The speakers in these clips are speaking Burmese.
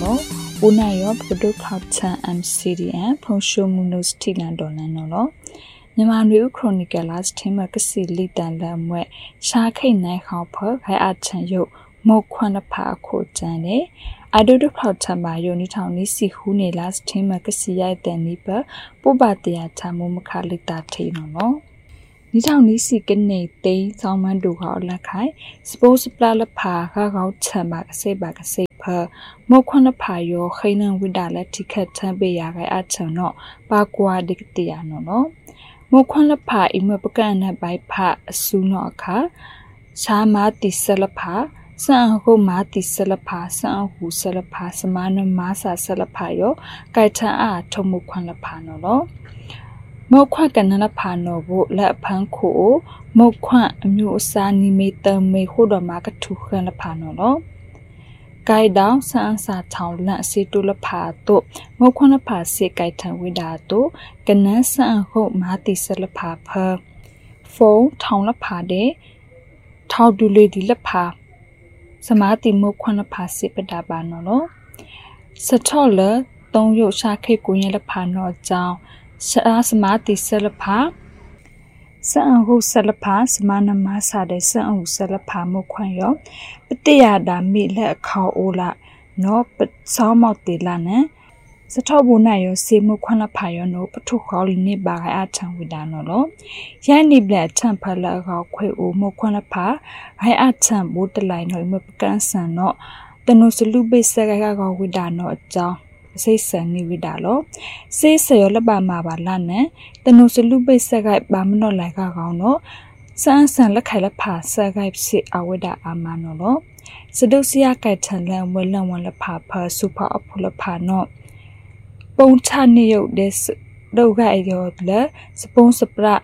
lo una yo product cloud MCDN Ponsho Munos Tilan Dolan lo Nyama New Chronicle last time a kasi litan lamwe Shake Nai Hopper Hai Achan Yo Mo Kwana Pa Ko Jane I do the proud tamba yoni town si hune last time a kasi ya den nipa Bobatia Tamu Makalita Tino no Ni town ni si gene day Salman do how lakai suppose plala pa how tamba say back a say per Mo Kwana Pa yo Hainan Widala ticket tambe yaga at no Bakwa dictiano no Mo Kwana Pa imapagana by Pa Sunoka Sama di Salapa San ho mati salapa san hu salapa samana masa salapayo kaita a tomu kwan la pano lo mo kwan kanala pano bo la pan ko mo kwan amyo sa ni me tam me ho do ma ka thu khan la pano lo kai down san sa thau la se to la pha to mo kwan la pha se kai than wi da to kanan san ho mati salapa pha phone thau la pha de thau du le di la pha Samati mo kwana pasi padabano lo. Satola, don't yo shake gunya la pano down. Samati salapa. San ho salapa, samana masa de san ho salapa mo kwanyo. But they are da meat let a cow ola. No, but some out the lane. Satobu na yo se mo kwana payo no, but to call ni ba atan widano lo. Yani ble tampa la ga kwe o mo kwana pa. Hai atam bo the line no mo kansan no. The no salube saga ga widano ja. Say sani widalo. Say sayo la ba ma ba lane. The no salube saga ba no like a no. San la kaila pa saga si awida amano lo. Sedosia kaitan la wala wala papa super apula pa no. Bông chan nhiều để đâu gai yo le sponsor pra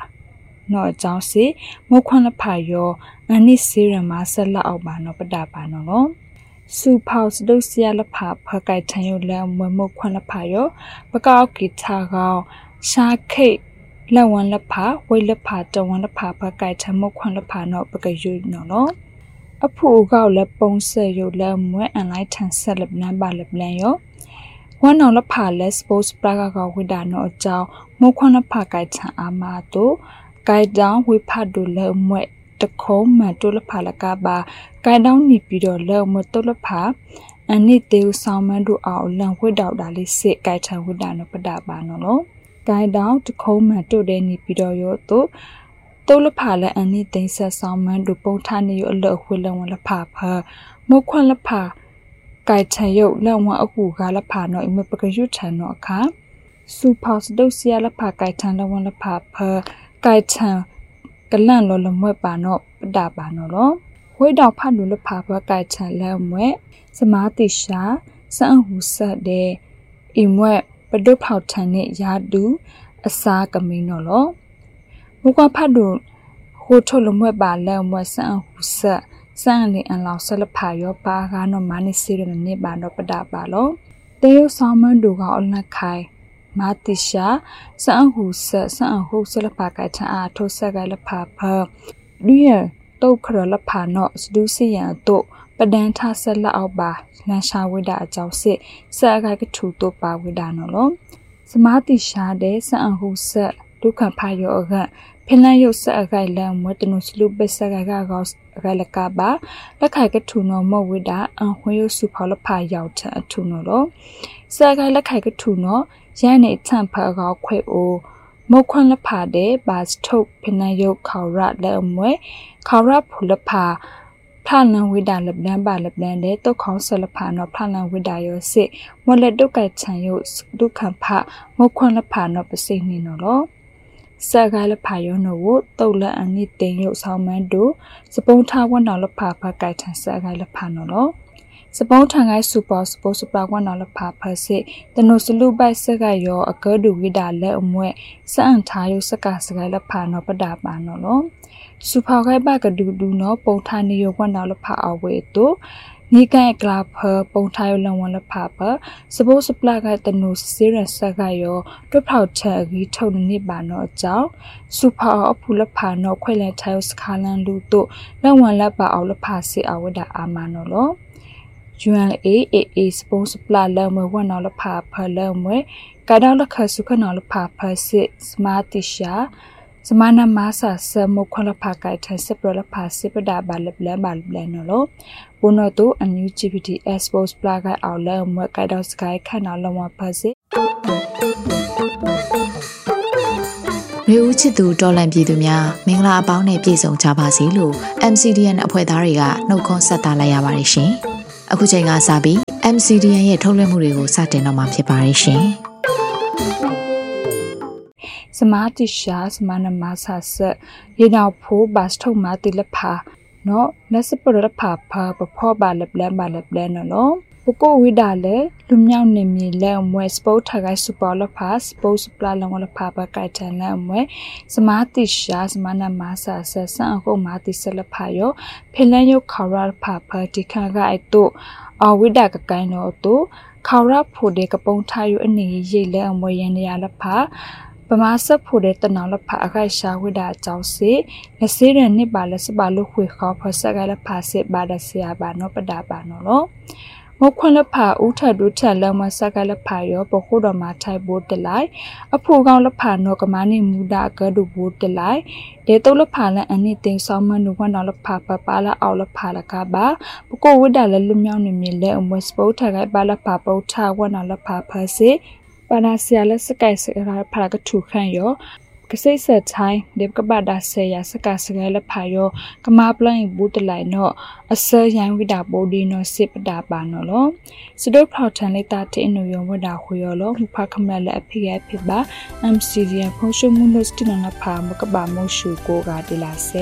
no chao si mo kwan la pha yo ani serum ma sat la aw ba no pada ba no lo su pause do sia la pha pha kai than yo le mo kwan la pha yo ba ka ki tha ga sha khait la wan la pha wai la pha ta wan la pha pha kai than mo kwan la pha no ba ka yu no lo a phu ga le pong se yo le mo an lai than sat la nan ba la plan yo One on the palace, both Braga with an or jaw, Mokwana Pakai Amato, guide down with Padula Mwet, the comb, Matola Palacaba, guide down Nipido, Motola Pa, and need they sound do our land without Ali sick, guide her with an opadabano. Guide down to comb, Matode Nipido Yoto, Tola Pala, and need they say sound do Botani or low willow on the papa, Mokwana Pa. Kai chayo la wa aku ga la pha no imme pakayu chan no kha su paus do sia la pha kai chan la wan la pha pha kai chan kalan lo lo mwe pa no pada pa no lo hoi daw pha lu la pha pha kai chan la mwe samati sha san hu sat de imwe padu phau chan ne ya du asa kamin no lo mo kwa pha du ho tho lo mwe pa la mwe san hu sat Sang ni an lao salapa yo pa ga no mani siri ni ba no pada ba lo. Teo salman do ga on kai. Matisha sang hu sa sang hu salapa kai chan a tho sa ga la pa pa. Duye to khra la pa no du si yan to padan tha sa la aw ba lan sha wida a jaw sit sa ga ka thu to pa wida no lo. Samatisha de sang hu sa du khan pha yo ga Penlan yo sa agai la mo tno slu be sa ga ga ga la ka ba la khai ka thu no mo wida an hwe yo su pha la pha yaw cha thu no lo sa ga la khai ka thu no yan ne chan pha ga khwe o mo khwan la pha de ba thok penlan yo khaw ra la mwe khaw ra phu la pha phlan lan wida la blan ba la blan de to khaw sa la pha no phlan lan wida yo sit mo la duk kai chan yo du khan pha mo khwan la pha no pa sei ni no lo Saga la payo no wo to la ani ten yo sao man do sapong tha wan na la pha pha kai than saga la pha no lo sapong tha ngai super suppose pa wan na la pha pha se tano slu bai saga yo aka du wida la amwe sa an tha yo saka saga la pha no pada pa no lo super gai ba ka du no pong tha ni yo wan na la pha awe to Ni kai kla pha pong tha yo la wan la pha pa suppose supply ga tano serious saga yo to phau cha gi thau ni ba no chaw super aphu la pha no khwai la tha yo skhalan lu to la wan la ba aw la pha se awada ama no lo UNAAA suppose plan one all papa lemwe Kadalaka Sukanal papa sit smartisha Samana massa Samokola paka separate pass separate balablanolo Bonoto and UGPT expose plaga our lemwe Kadal sky canal one pass လူဦးချစ်သူတော်လန့်ပြည်သူများမင်္ဂလာအပေါင်းနဲ့ပြည့်စုံကြပါစေလို့ MCDN အဖွဲ့သားတွေကနှုတ်ခွန်းဆက်တာလိုက်ရပါတယ်ရှင်။အခုချိန်ကစပြီး MCDN ရဲ့ထုတ်လွှင့်မှုတွေကိုစတင်တော့မှာဖြစ်ပါတယ်ရှင်။စမာတိရှာစမနမဆာဆရေနောက်ဖိုးဘတ်ထုံမာတိလဖာနော်လက်စပရဖာဖာပဖောပါလပလန်နော်ပကိုဝိဒါလေလူမြောက်နေမြေလဲအမွဲစပုတ်ထခိုင်စပေါ်လဖာစပုတ်စပလာလောလဖာပကိုက်တန်လဲအမွဲစမာတိရှာစမနမဆာဆဆန်အခုမာတိဆလဖာယောဖိလန်ယောခါရဖာဖာတိခါကအိုက်တို့အဝိဒါကကိုင်းတော့တို့ခါရဖို့တဲ့ကပုံထားယူအနေရိတ်လဲအမွဲရန်ရလဖာပမာစဖို့တဲ့တနောလဖာအခိုက်ရှာဝိဒါအကြောင်းစီလက်စေးရနှစ်ပါလက်စပါလို့ခွေခေါဖဆက်ကလဖာစစ်ပါဒဆရာပါနောပဒါပါနောလောမခွန်လဖာဦးထဒုထလမဆကလဖာယောပခုတော်မှာထိုက်ဖို့တလိုက်အဖို့ကောင်းလဖာနောကမနိမူဒကဒုဖို့တလိုက်ဒေတုလဖာလန်အနိသိဆောင်မနုဝနောလဖာပပါလာအောလဖာလကပါပကိုဝိဒါလလူမြောင်းနေမြေလဲအမွစပုတ်ထခိုင်ပါလဖာပုတ်ထဝနောလဖာဖစေပနာဆရာလက်စကိုက်စရာဖာကထုခန့်ယောကစိတ်ဆက်ချိုင်းဒေကဘာဒါဆေယစကာစကလဖာယောကမာပလိုင်းဘူးတလိုက်နောအစရန်ဝိဒါပိုဒီနောစစ်ပဒါပါနောလောစဒုဖောက်ထန်လေးတာတင်းနုယဝဒါခွေယောလောမဖခမလက်အဖိယဖိပါ MCDN ဖုန်ရှုံမှုလို့စတင်နဖာမကဘာမို့ရှုကိုကဒီလာစေ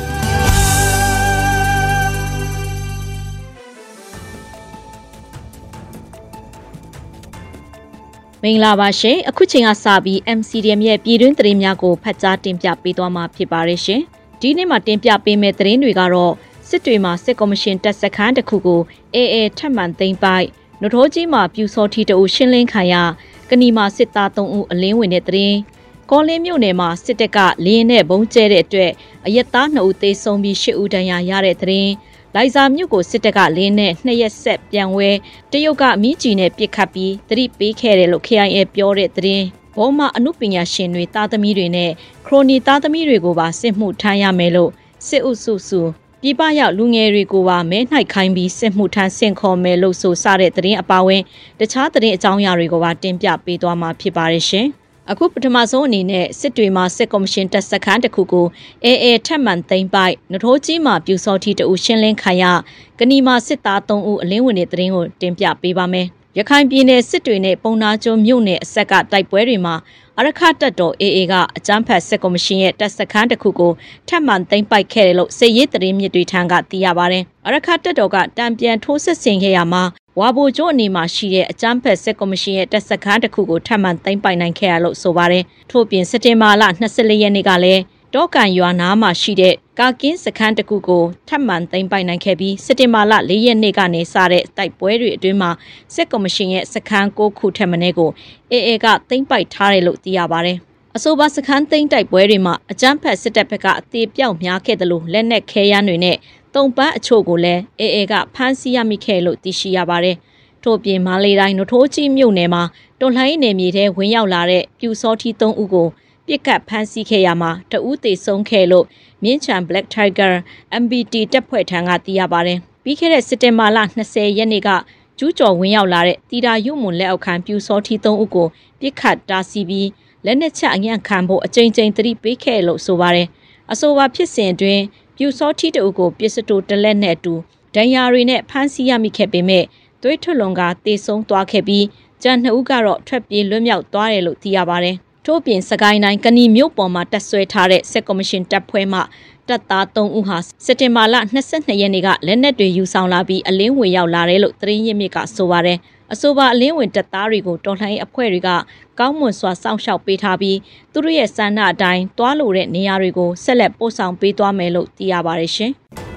မင်္ဂလာပါရှင်အခုချိန်ကစပြီး MCDM ရဲ့ပြည်တွင်းသတင်းများကိုဖတ်ကြားတင်ပြပေးသွားမှာဖြစ်ပါတယ်ရှင်ဒီနေ့မှာတင်ပြပေးမယ့်သတင်းတွေကတော့စစ်တွေမှာစစ်ကော်မရှင်တပ်စခန်းတစ်ခုကိုAAထပ်မံသိမ်းပိုက်နထိုးကြီးမှာပြူစောထီတအုပ်ရှင်းလင်းခံရကဏီမှာစစ်သား3ဦးအလင်းဝင်တဲ့သတင်းကောလင်းမြို့နယ်မှာစစ်တပ်ကလင်းနဲ့ဘုံကျဲတဲ့အတွက်အရက်သား2ဦးသေဆုံးပြီး10ဦးဒဏ်ရာရတဲ့သတင်းလိုက်စာမြို့ကိုစစ်တပ်ကလင်းနဲ့2ရက်ဆက်ပြန်ဝဲတရုတ်ကမြင်းကြီးနဲ့ပစ်ခတ်ပြီးသတိပေးခဲ့တယ်လို့ KIA ပြောတဲ့သတင်းဘောမအမှုပညာရှင်တွေသားသမီးတွေနဲ့ခရိုနီသားသမီးတွေကိုပါစစ်မှုထမ်းရမယ်လို့စစ်အုပ်စုပြည်ပရောက်လူငယ်တွေကိုပါမဲနှိုက်ခိုင်းပြီးစစ်မှုထမ်းဆင့်ခေါ်မယ်လို့ဆိုစတဲ့သတင်းအပါအဝင်တခြားသတင်းအကြောင်းအရာတွေကိုပါတင်ပြပေးသွားမှာဖြစ်ပါတယ်ရှင်အခုပထမဆုံးအနေနဲ့စစ်တွေမှာစစ်ကော်မရှင်တပ်စခန်းတစ်ခုကိုAAထပ်မံသိမ်းပိုက်နထိုးကြီးမှာပြူစောထီတအုပ်ရှင်းလင်းခံရကဏီမှာစစ်သား3ဦးအလင်းဝင်တဲ့သတင်းကိုတင်ပြပေးပါမယ်ရခိုင်ပြည်နယ်စစ်တွေနဲ့ပုံနာကျွန်းမြို့နယ်အဆက်ကတိုက်ပွဲတွေမှာအရခတပ်တော် AA ကအကြမ်းဖက်စစ်ကော်မရှင်ရဲ့တပ်စခန်းတစ်ခုကိုထပ်မံသိမ်းပိုက်ခဲ့တယ်လို့စစ်ရေးသတင်းမြစ်တွေထံကသိရပါတယ်အရခတပ်တော်ကတံပြန်ထိုးစစ်ဆင်ခဲ့ရမှာဝါဘိုကျိုးအနေမှာရှိတဲ့အကြမ်းဖက်စစ်ကော်မရှင်ရဲ့တပ်စခန်းတစ်ခုကိုထပ်မံသိမ်းပိုက်နိုင်ခဲ့ရလို့ဆိုပါတယ်ထို့ပြင်စက်တင်ဘာလ24ရက်နေ့ကလည်းတောကန်ရွာနားမှာရှိတဲ့ကာကင်းစခန်းတစ်ခုကိုထပ်မံသိမ်းပိုက်နိုင်ခဲ့ပြီးစက်တင်ဘာလ4ရက်နေ့ကနေစတဲ့တိုက်ပွဲတွေအတွင်းမှာစစ်ကော်မရှင်ရဲ့စခန်း6ခုထက်မနည်းကို AA ကသိမ်းပိုက်ထားတယ်လို့သိရပါတယ်အဆိုပါစခန်းသိမ်းတိုက်ပွဲတွေမှာအကြမ်းဖက်စစ်တပ်ဘက်ကအသေးပြောက်များခဲ့တယ်လို့လက်နက်ခဲယမ်းတွေနဲ့တုံပန်းအချို့ကိုလည်း AA ကဖမ်းဆီးရမိခဲ့လို့သိရှိရပါတယ်ထို့ပြင်မာလီတိုင်းနထိုးကြီးမြို့နယ်မှာတော်လှန်ရေးနယ်မြေထဲဝင်ရောက်လာတဲ့ပြူစောထီ3ဦးကိုပြစ်ကတ်ဖမ်းဆီးခဲ့ရမှာတဦးသေဆုံးခဲ့လို့မြင်းချံ Black Tiger MBT တပ်ဖွဲ့ထံကသိရပါတယ်ပြီးခဲ့တဲ့စက်တင်ဘာလ20ရက်နေ့ကကျူးကျော်ဝင်ရောက်လာတဲ့တီတာရုံမွန်လက်အောက်ခံပြူစောထီ3ဦးကိုပြစ်ခတ်တားဆီးပြီးလက်နက်ချအညံ့ခံဖို့အကြိမ်ကြိမ်သတိပေးခဲ့လို့ဆိုပါတယ်အဆိုပါဖြစ်စဉ်အတွင်းပြူစောထီတဦးကိုပစ္စတိုတလက်နဲ့အတူဒဏ်ရာတွေနဲ့ဖမ်းဆီးရမိခဲ့ပေမဲ့သွေးထွက်လွန်ကတေဆုံးသွားခဲ့ပြီးကျန်2ဦးကတော့ထွက်ပြေးလွတ်မြောက်သွားတယ်လို့သိရပါတယ်ထို့ပြင်စကိုင်းတိုင်းကဏီမြို့ပေါ်မှာတပ်ဆွဲထားတဲ့စစ်ကော်မရှင်တပ်ဖွဲ့မှတပ်သား3ဦးဟာစက်တင်ဘာလ22ရက်နေ့ကလက်နက်တွေယူဆောင်လာပြီးအလင်းဝင်ရောက်လာတယ်လို့သတင်းရင်းမြစ်ကဆိုပါတယ်အဆိုပါအလင်းဝင်တပ်သားတွေကိုတော်လှန်ရေးအဖွဲ့တွေကကောင်းမွန်စွာစောင့်ရှောက်ပေးထားပြီးသူတို့ရဲ့စံနှအတိုင်းတွားလိုတဲ့နေရာတွေကိုဆက်လက်ပို့ဆောင်ပေးသွားမယ်လို့သိရပါတယ်ရှင်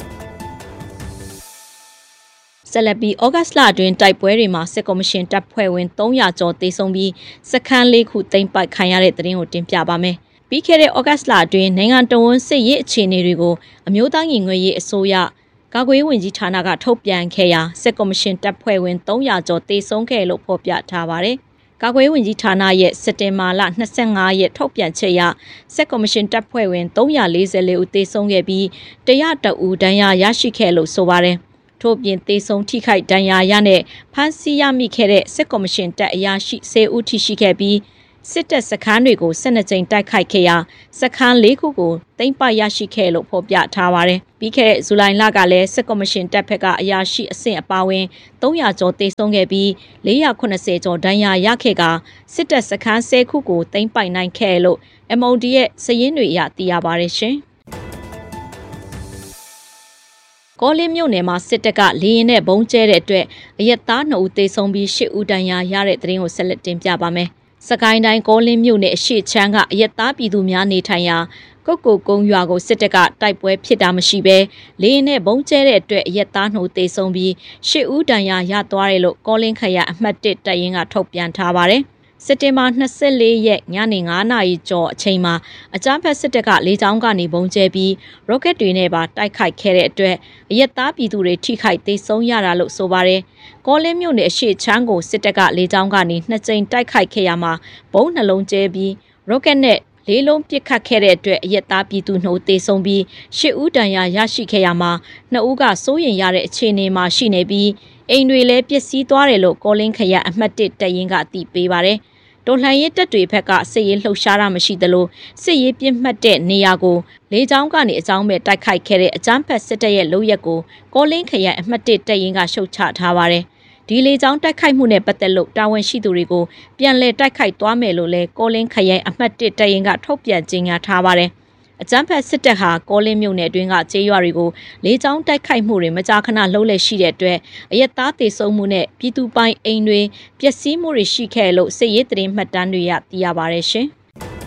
ဆက်လက်ပြီးဩဂတ်စ်လအတွင်းတိုက်ပွဲတွေမှာစစ်ကော်မရှင်တပ်ဖွဲ့ဝင်300ကျော်သေဆုံးပြီးစခန်း4ခုသိမ်းပိုက်ခံရတဲ့သတင်းကိုတင်ပြပါမယ်။ပြီးခဲ့တဲ့ဩဂတ်စ်လအတွင်းနိုင်ငံတော်ဝန်စစ်ရေးအခြေအနေတွေကိုအမျိုးသားညီညွတ်ရေးအစိုးရကာကွယ်ဝင်ကြီးဌာနကထုတ်ပြန်ခဲ့ရာစစ်ကော်မရှင်တပ်ဖွဲ့ဝင်300ကျော်တေဆုံးခဲ့လို့ဖော်ပြထားပါတယ်။ကာကွယ်ဝင်ကြီးဌာနရဲ့စက်တင်ဘာလ25ရက်ထုတ်ပြန်ချက်အရစစ်ကော်မရှင်တပ်ဖွဲ့ဝင်344ဦးတေဆုံးခဲ့ပြီး102ဦးဒဏ်ရာရရှိခဲ့လို့ဆိုပါတယ်။ထို့ပြင်တေဆုံးထိခိုက်ဒဏ်ရာရနဲ့ဖမ်းဆီးရမိခဲ့တဲ့စစ်ကော်မရှင်တပ်အရာရှိ10ဦးထိရှိခဲ့ပြီးစစ်တပ်စခန်းတွေကို12ကြိမ်တိုက်ခိုက်ခဲ့ရာစခန်း4ခုကိုသိမ်းပိုက်ရရှိခဲ့လို့ဖော်ပြထားပါတယ်။ပြီးခဲ့တဲ့ဇူလိုင်လကလည်းစစ်ကော်မရှင်တပ်ဖက်ကအရာရှိအဆင့်အပါအဝင်300ကျော်တေဆုံးခဲ့ပြီး480ကျော်ဒဏ်ရာရခဲ့ကစစ်တပ်စခန်း10ခုကိုသိမ်းပိုက်နိုင်ခဲ့လို့ MOD ရဲ့စာရင်းတွေအရသိရပါတယ်ရှင်။ကောလင်းမြို့နယ်မှာစစ်တပ်ကလေရင်နဲ့ဘုံကျဲတဲ့အတွက်အရက်သား2ဦးသေဆုံးပြီး10ဦးဒဏ်ရာရတဲ့သတင်းကိုဆက်လက်တင်ပြပါမယ်။စကိုင်းတိုင်းကောလင်းမြို့နယ်အရှိချမ်းကအရက်သားပြည်သူများနေထိုင်ရာကုတ်ကိုကုန်းရွာကိုစစ်တပ်ကတိုက်ပွဲဖြစ်တာမရှိဘဲလေရင်နဲ့ဘုံကျဲတဲ့အတွက်အရက်သား2ဦးသေဆုံးပြီး10ဦးဒဏ်ရာရသွားတယ်လို့ကောလင်းခရိုင်အမှတ်1တပ်ရင်းကထုတ်ပြန်ထားပါတယ်။စက်တင်ဘာ24ရက်ညနေ9:00နာရီကျော်အချိန်မှာအကြမ်းဖက်စစ်တပ်ကလေကြောင်းကနေဘုံကျဲပြီးရော့ကက်တွေနဲ့ပါတိုက်ခိုက်ခဲ့တဲ့အတွက်အရက်သားပြည်သူတွေထိခိုက်သေဆုံးရတာလို့ဆိုပါတယ်။ကောလင်းမြို့နယ်အရှိချမ်းကိုစစ်တပ်ကလေကြောင်းကနေ2ကြိမ်တိုက်ခိုက်ခဲ့ရမှာဘုံနှလုံးကျဲပြီးရော့ကက်နဲ့4လုံးပစ်ခတ်ခဲ့တဲ့အတွက်အရက်သားပြည်သူ2ဦးသေဆုံးပြီး10ဦးဒဏ်ရာရရှိခဲ့ရမှာ2ဦးကစိုးရိမ်ရတဲ့အခြေအနေမှာရှိနေပြီးအိမ်တွေလည်းပျက်စီးသွားတယ်လို့ကောလင်းခရိုင်အမှတ်1တပ်ရင်းကအသိပေးပါတယ်။တော်လှန်ရေးတပ်တွေဘက်ကစစ်ရေးလှုပ်ရှားတာမရှိသလိုစစ်ရေးပြစ်မှတ်တဲ့နေရာကိုလေကြောင်းကနေအကြောင်းမဲ့တိုက်ခိုက်ခဲ့တဲ့အကြမ်းဖက်စစ်တပ်ရဲ့လုပ်ရက်ကိုကောလင်းခရိုင်အမှတ်1တပ်ရင်းကရှုတ်ချထားပါတယ်။ဒီလေကြောင်းတိုက်ခိုက်မှုနဲ့ပတ်သက်လို့တာဝန်ရှိသူတွေကိုပြန်လည်တိုက်ခိုက်သွားမယ်လို့လည်းကောလင်းခရိုင်အမှတ်1တပ်ရင်းကထုတ်ပြန်ကြေညာထားပါတယ်။အကြမ်းဖက်စစ်တပ်ဟာကောလင်းမြို့နယ်အတွင်းကကျေးရွာတွေကိုလေကြောင်းတိုက်ခိုက်မှုတွေမကြာခဏလှုပ်လက်ရှိတဲ့အတွက်အရက်သားသေဆုံးမှုနဲ့ပြည်သူပိုင်အိမ်တွေပျက်စီးမှုတွေရှိခဲ့လို့စစ်ရေးသတင်းမှတ်တမ်းတွေရသိရပါတယ်ရှင်။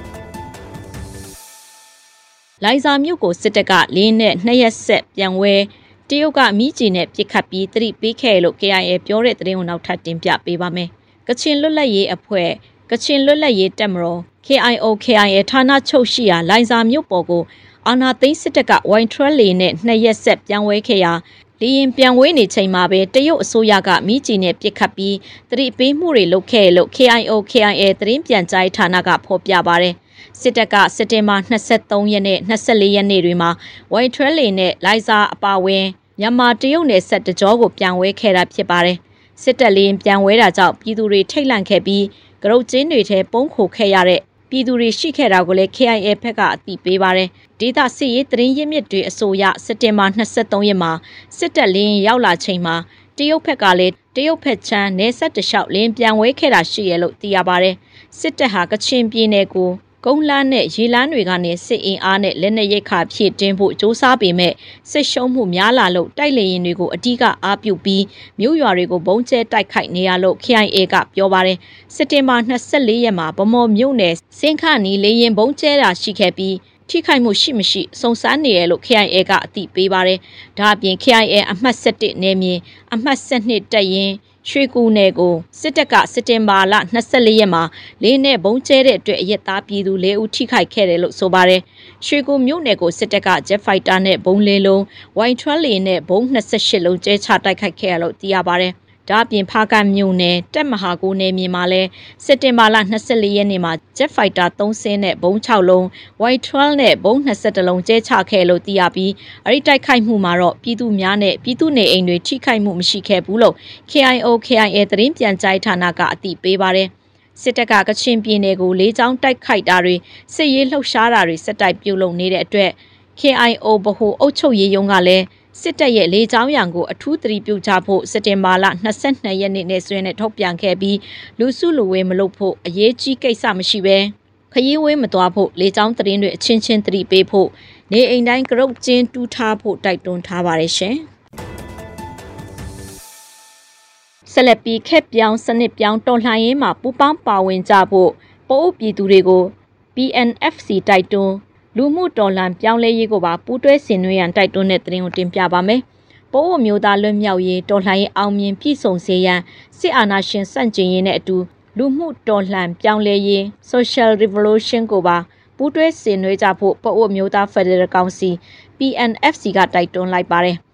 လိုင်ဇာမြို့ကိုစစ်တပ်ကလင်းနဲ့2ရက်ဆက်ပြန်ဝဲတရုတ်ကမိကြီးနဲ့ပစ်ခတ်ပြီးသတိပေးခဲ့လို့ KIA ပြောတဲ့သတင်းကိုနောက်ထပ်တင်ပြပေးပါမယ်။ကချင်လွတ်လပ်ရေးအဖွဲ့ကချင်လွတ်လပ်ရေးတပ်မတော် KIA ဌာနချုပ်ရှိရာလိုင်ဇာမြို့ပေါ်ကိုအာဏာသိမ်းစစ်တပ်ကဝိုင်ထရလေနဲ့2ရက်ဆက်ပြန်ဝဲခဲ့ရာလေရင်ပြန်ဝဲနေချိန်မှာပဲတရုတ်အစိုးရကမိကြီးနဲ့ပစ်ခတ်ပြီးသတိပေးမှုတွေလုပ်ခဲ့လို့ KIA သတင်းပြန်ကြားဌာနကဖော်ပြပါတယ်။စစ်တပ်ကစက်တင်ဘာ23ရက်နဲ့24ရက်နေ့တွေမှာဝိုင်ထရလေနဲ့လိုင်ဇာအပါအဝင်မြန်မာတရုတ်နယ်စပ်တကြောကိုပြန်ဝဲခဲ့တာဖြစ်ပါတယ်။စစ်တပ်လေရင်ပြန်ဝဲတာကြောင့်ပြည်သူတွေထိတ်လန့်ခဲ့ပြီးကရုတ်ကျင်းတွေထဲပုံခိုခဲ့ရတဲ့ပြည်သူတွေရှိခဲ့တာကိုလည်း KIA ဘက်ကအသိပေးပါတယ်။ဒေသစစ်ရေးသတင်းရင်းမြစ်တွေအဆိုအရစက်တင်ဘာ23ရက်မှာစစ်တပ်လင်းရောက်လာချိန်မှာတရုတ်ဘက်ကလည်းတရုတ်ဘက်ချမ်းနယ်စပ်တလျှောက်လင်းပြန်ဝဲခဲ့တာရှိရလို့သိရပါတယ်။စစ်တပ်ဟာကချင်ပြည်နယ်ကိုကုန်းလန်းနဲ့ရေလန်းတွေကနေစစ်အင်အားနဲ့လက်နက်ရိတ်ခါဖြည့်တင်းဖို့စ조사ပေမဲ့စစ်ရှုံးမှုများလာလို့တိုက်လေရင်တွေကိုအဓိကအားပြုပြီးမြို့ရွာတွေကိုဘုံကျဲတိုက်ခိုက်နေရလို့ KIA ကပြောပါတယ်စက်တင်ဘာ24ရက်မှာဗမော်မြို့နယ်စင်ခနီလေရင်ဘုံကျဲတာရှိခဲ့ပြီးထိခိုက်မှုရှိမရှိစုံစမ်းနေရလို့ KIA ကအသိပေးပါတယ်ဒါအပြင် KIA အမှတ်17နယ်မြေအမှတ်12တပ်ရင်းရွှေကူနယ်ကိုစစ်တပ်ကစက်တင်ဘာလ24ရက်မှာလေးနဲ့ဘုံကျဲတဲ့အတွက်အရက်သားပြည်သူ4ဦးထိခိုက်ခဲ့တယ်လို့ဆိုပါတယ်။ရွှေကူမြို့နယ်ကိုစစ်တပ်က Jet Fighter နဲ့ဘုံ4လုံး၊ဝိုင်ထရလေနဲ့ဘုံ28လုံးကျဲချတိုက်ခိုက်ခဲ့ရလို့သိရပါတယ်။ဒါအပြင်ဖားကန့်မြို့နယ်တက်မဟာကိုနယ်မြေမှာလဲစက်တင်ဘာလ24ရက်နေ့မှာ Jet Fighter 3စင်းနဲ့ဘုံ6လုံး၊ White 12နဲ့ဘုံ21လုံးကျဲချခဲ့လို့သိရပြီးအဲ့ဒီတိုက်ခိုက်မှုမှာတော့ပြည်သူများနဲ့ပြည်သူနေအိမ်တွေထိခိုက်မှုမရှိခဲ့ဘူးလို့ KIA သတင်းပြန်ကြားဌာနကအသိပေးပါတယ်။စစ်တပ်ကကချင်ပြည်နယ်ကိုလေးချောင်းတိုက်ခိုက်တာတွေစစ်ရေးလှုပ်ရှားတာတွေစက်တိုက်ပြုလုပ်နေတဲ့အတွက် KIO ဗဟိုအုပ်ချုပ်ရေးရုံးကလည်းစစ်တပ်ရဲ့လေးချောင်းရံကိုအထူးသတိပြုကြဖို့စက်တင်ဘာလ22ရက်နေ့နဲ့ဆွေးနဲ့ထုတ်ပြန်ခဲ့ပြီးလူစုလူဝေးမလုပ်ဖို့အရေးကြီးကိစ္စမရှိဘဲခရီးဝေးမသွားဖို့လေးချောင်းသတင်းတွေအချင်းချင်းသတိပေးဖို့နေအိမ်တိုင်းကရုတ်ကျင်းတူးထားဖို့တိုက်တွန်းထားပါတယ်ရှင်ဆက်လက်ပြီးခက်ပြောင်းစနစ်ပြောင်းတော်လှန်ရေးမှာပူးပေါင်းပါဝင်ကြဖို့ပို့ပြည်သူတွေကို PNFC တိုက်တွန်းလူမှုတော်လှန်ပြောင်းလဲရေးကိုပါပူးတွဲဆင်နွှဲရန်တိုက်တွန်းတဲ့သတင်းကိုတင်ပြပါမယ်။ပို့မျိုးသားလွတ်မြောက်ရေးတော်လှန်ရေးအောင်မြင်ပြည့်စုံစေရန်စစ်အာဏာရှင်ဆန့်ကျင်ရေးနဲ့အတူလူမှုတော်လှန်ပြောင်းလဲရေး Social Revolution ကိုပါပူးတွဲဆင်နွှဲကြဖို့ပို့မျိုးသား Federal Council PNFC ကတိုက်တွန်းလိုက်ပါတယ်။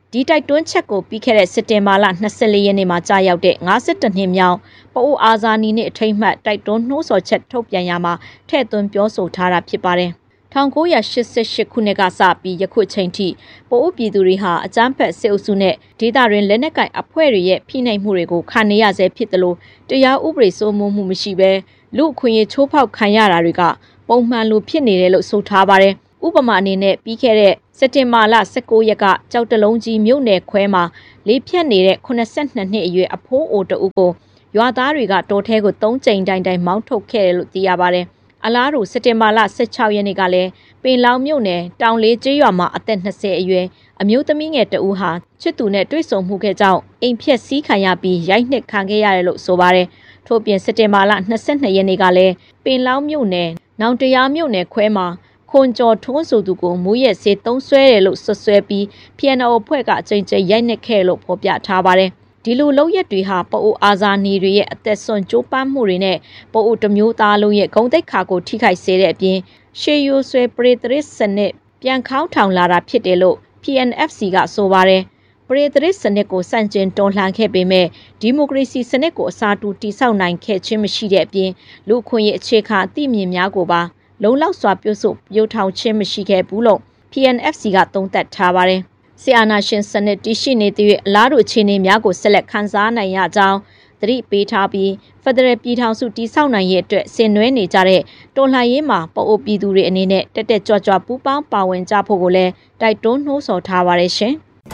ဒီတိုက်တွန်းချက်ကိုပြီးခဲ့တဲ့စက်တင်ဘာလ24ရက်နေ့မှာကြာရောက်တဲ့52နှစ်မြောက်ပအိုအာဇာနည်နေ့အထိမ်းအမှတ်တိုက်တွန်းနှိုးဆော်ချက်ထုတ်ပြန်ရမှာထည့်သွင်းပြောဆိုထားတာဖြစ်ပါတယ်1988ခုနှစ်ကစပြီးယခုချိန်ထိပအိုပြည်သူတွေဟာအကြမ်းဖက်စစ်အုပ်စုနဲ့ဒေသတွင်းလက်နက်ကိုင်အဖွဲ့တွေရဲ့ဖိနှိပ်မှုတွေကိုခံနေရဆဲဖြစ်တယ်လို့တရားဥပဒေစိုးမိုးမှုမရှိဘဲလူအခွင့်အရေးချိုးဖောက်ခံရတာတွေကပုံမှန်လိုဖြစ်နေတယ်လို့ဆိုထားပါတယ်ဥပမာအနေနဲ့ပြီးခဲ့တဲ့စက်တင်ဘာလ19ရက်ကကြောက်တလုံးကြီးမြို့နယ်ခွဲမှာလေးဖြတ်နေတဲ့82နှစ်အရွယ်အဖိုးအိုတဦးကိုရွာသားတွေကတော်ထဲကို3ကြိမ်တိုင်မောင်းထုတ်ခဲ့တယ်လို့သိရပါတယ်အလားတူစက်တင်ဘာလ16ရက်နေ့ကလည်းပင်လောင်မြို့နယ်တောင်လေးကျေးရွာမှာအသက်20အရွယ်အမျိုးသမီးငယ်တဦးဟာချစ်သူနဲ့တွေ့ဆုံမှုခဲ့ကြောင်းအိမ်ဖြက်စီးခံရပြီးရိုက်နှက်ခံခဲ့ရတယ်လို့ဆိုပါတယ်ထို့ပြင်စက်တင်ဘာလ22ရက်နေ့ကလည်းပင်လောင်မြို့နယ်နောင်တရားမြို့နယ်ခွဲမှာခွန်ကျော်ထွန်းဆိုသူကိုမူရက်စေးသုံးဆွဲတယ်လို့ဆွဆွဲပြီး PNO အဖွဲ့ကအကြိမ်ကြိမ်ရိုက်နှက်ခဲ့လို့ဖော်ပြထားပါတယ်ဒီလိုလုပ်ရက်တွေဟာပအိုအာဇာနည်တွေရဲ့အသက်ဆွန့်ကြိုးပမ်းမှုတွေနဲ့ပအိုတမျိုးသားလုံးရဲ့ဂုဏ်သိက္ခာကိုထိခိုက်စေတဲ့အပြင်ရှေးရိုးဆွဲပရိသရစ်စနစ်ပြန်ခေါင်းထောင်လာတာဖြစ်တယ်လို့ PNFC ကဆိုပါတယ်ပရိသရစ်စနစ်ကိုစန့်ကျင်တော်လှန်ခဲ့ပေမဲ့ဒီမိုကရေစီစနစ်ကိုအစားတူတည်ဆောက်နိုင်ခဲ့ခြင်းမရှိတဲ့အပြင်လူခွင့်ရေးအခြေခံအသည့်မြင်များကိုပါလုံလောက်စွာပြုစုပြိုထောင်ခြင်းမရှိခဲ့ဘူးလို့ PNFC ကသုံးသပ်ထားပါတယ်ဆီအာနာရှင်စနစ်တည်ရှိနေတဲ့အလားတူအခြေအနေများကိုဆက်လက်ခန်းစားနိုင်ရကြောင်းသတိပေးထားပြီးဖက်ဒရယ်ပြည်ထောင်စုတည်ဆောက်နိုင်ရေးအတွက်ဆင်နွှဲနေကြတဲ့တော်လှန်ရေးမှာပအိုပြည်သူတွေအနေနဲ့တက်တက်ကြွကြွပူးပေါင်းပါဝင်ကြဖို့ကိုလည်းတိုက်တွန်းနှိုးဆော်ထားပါတယ်ရှင်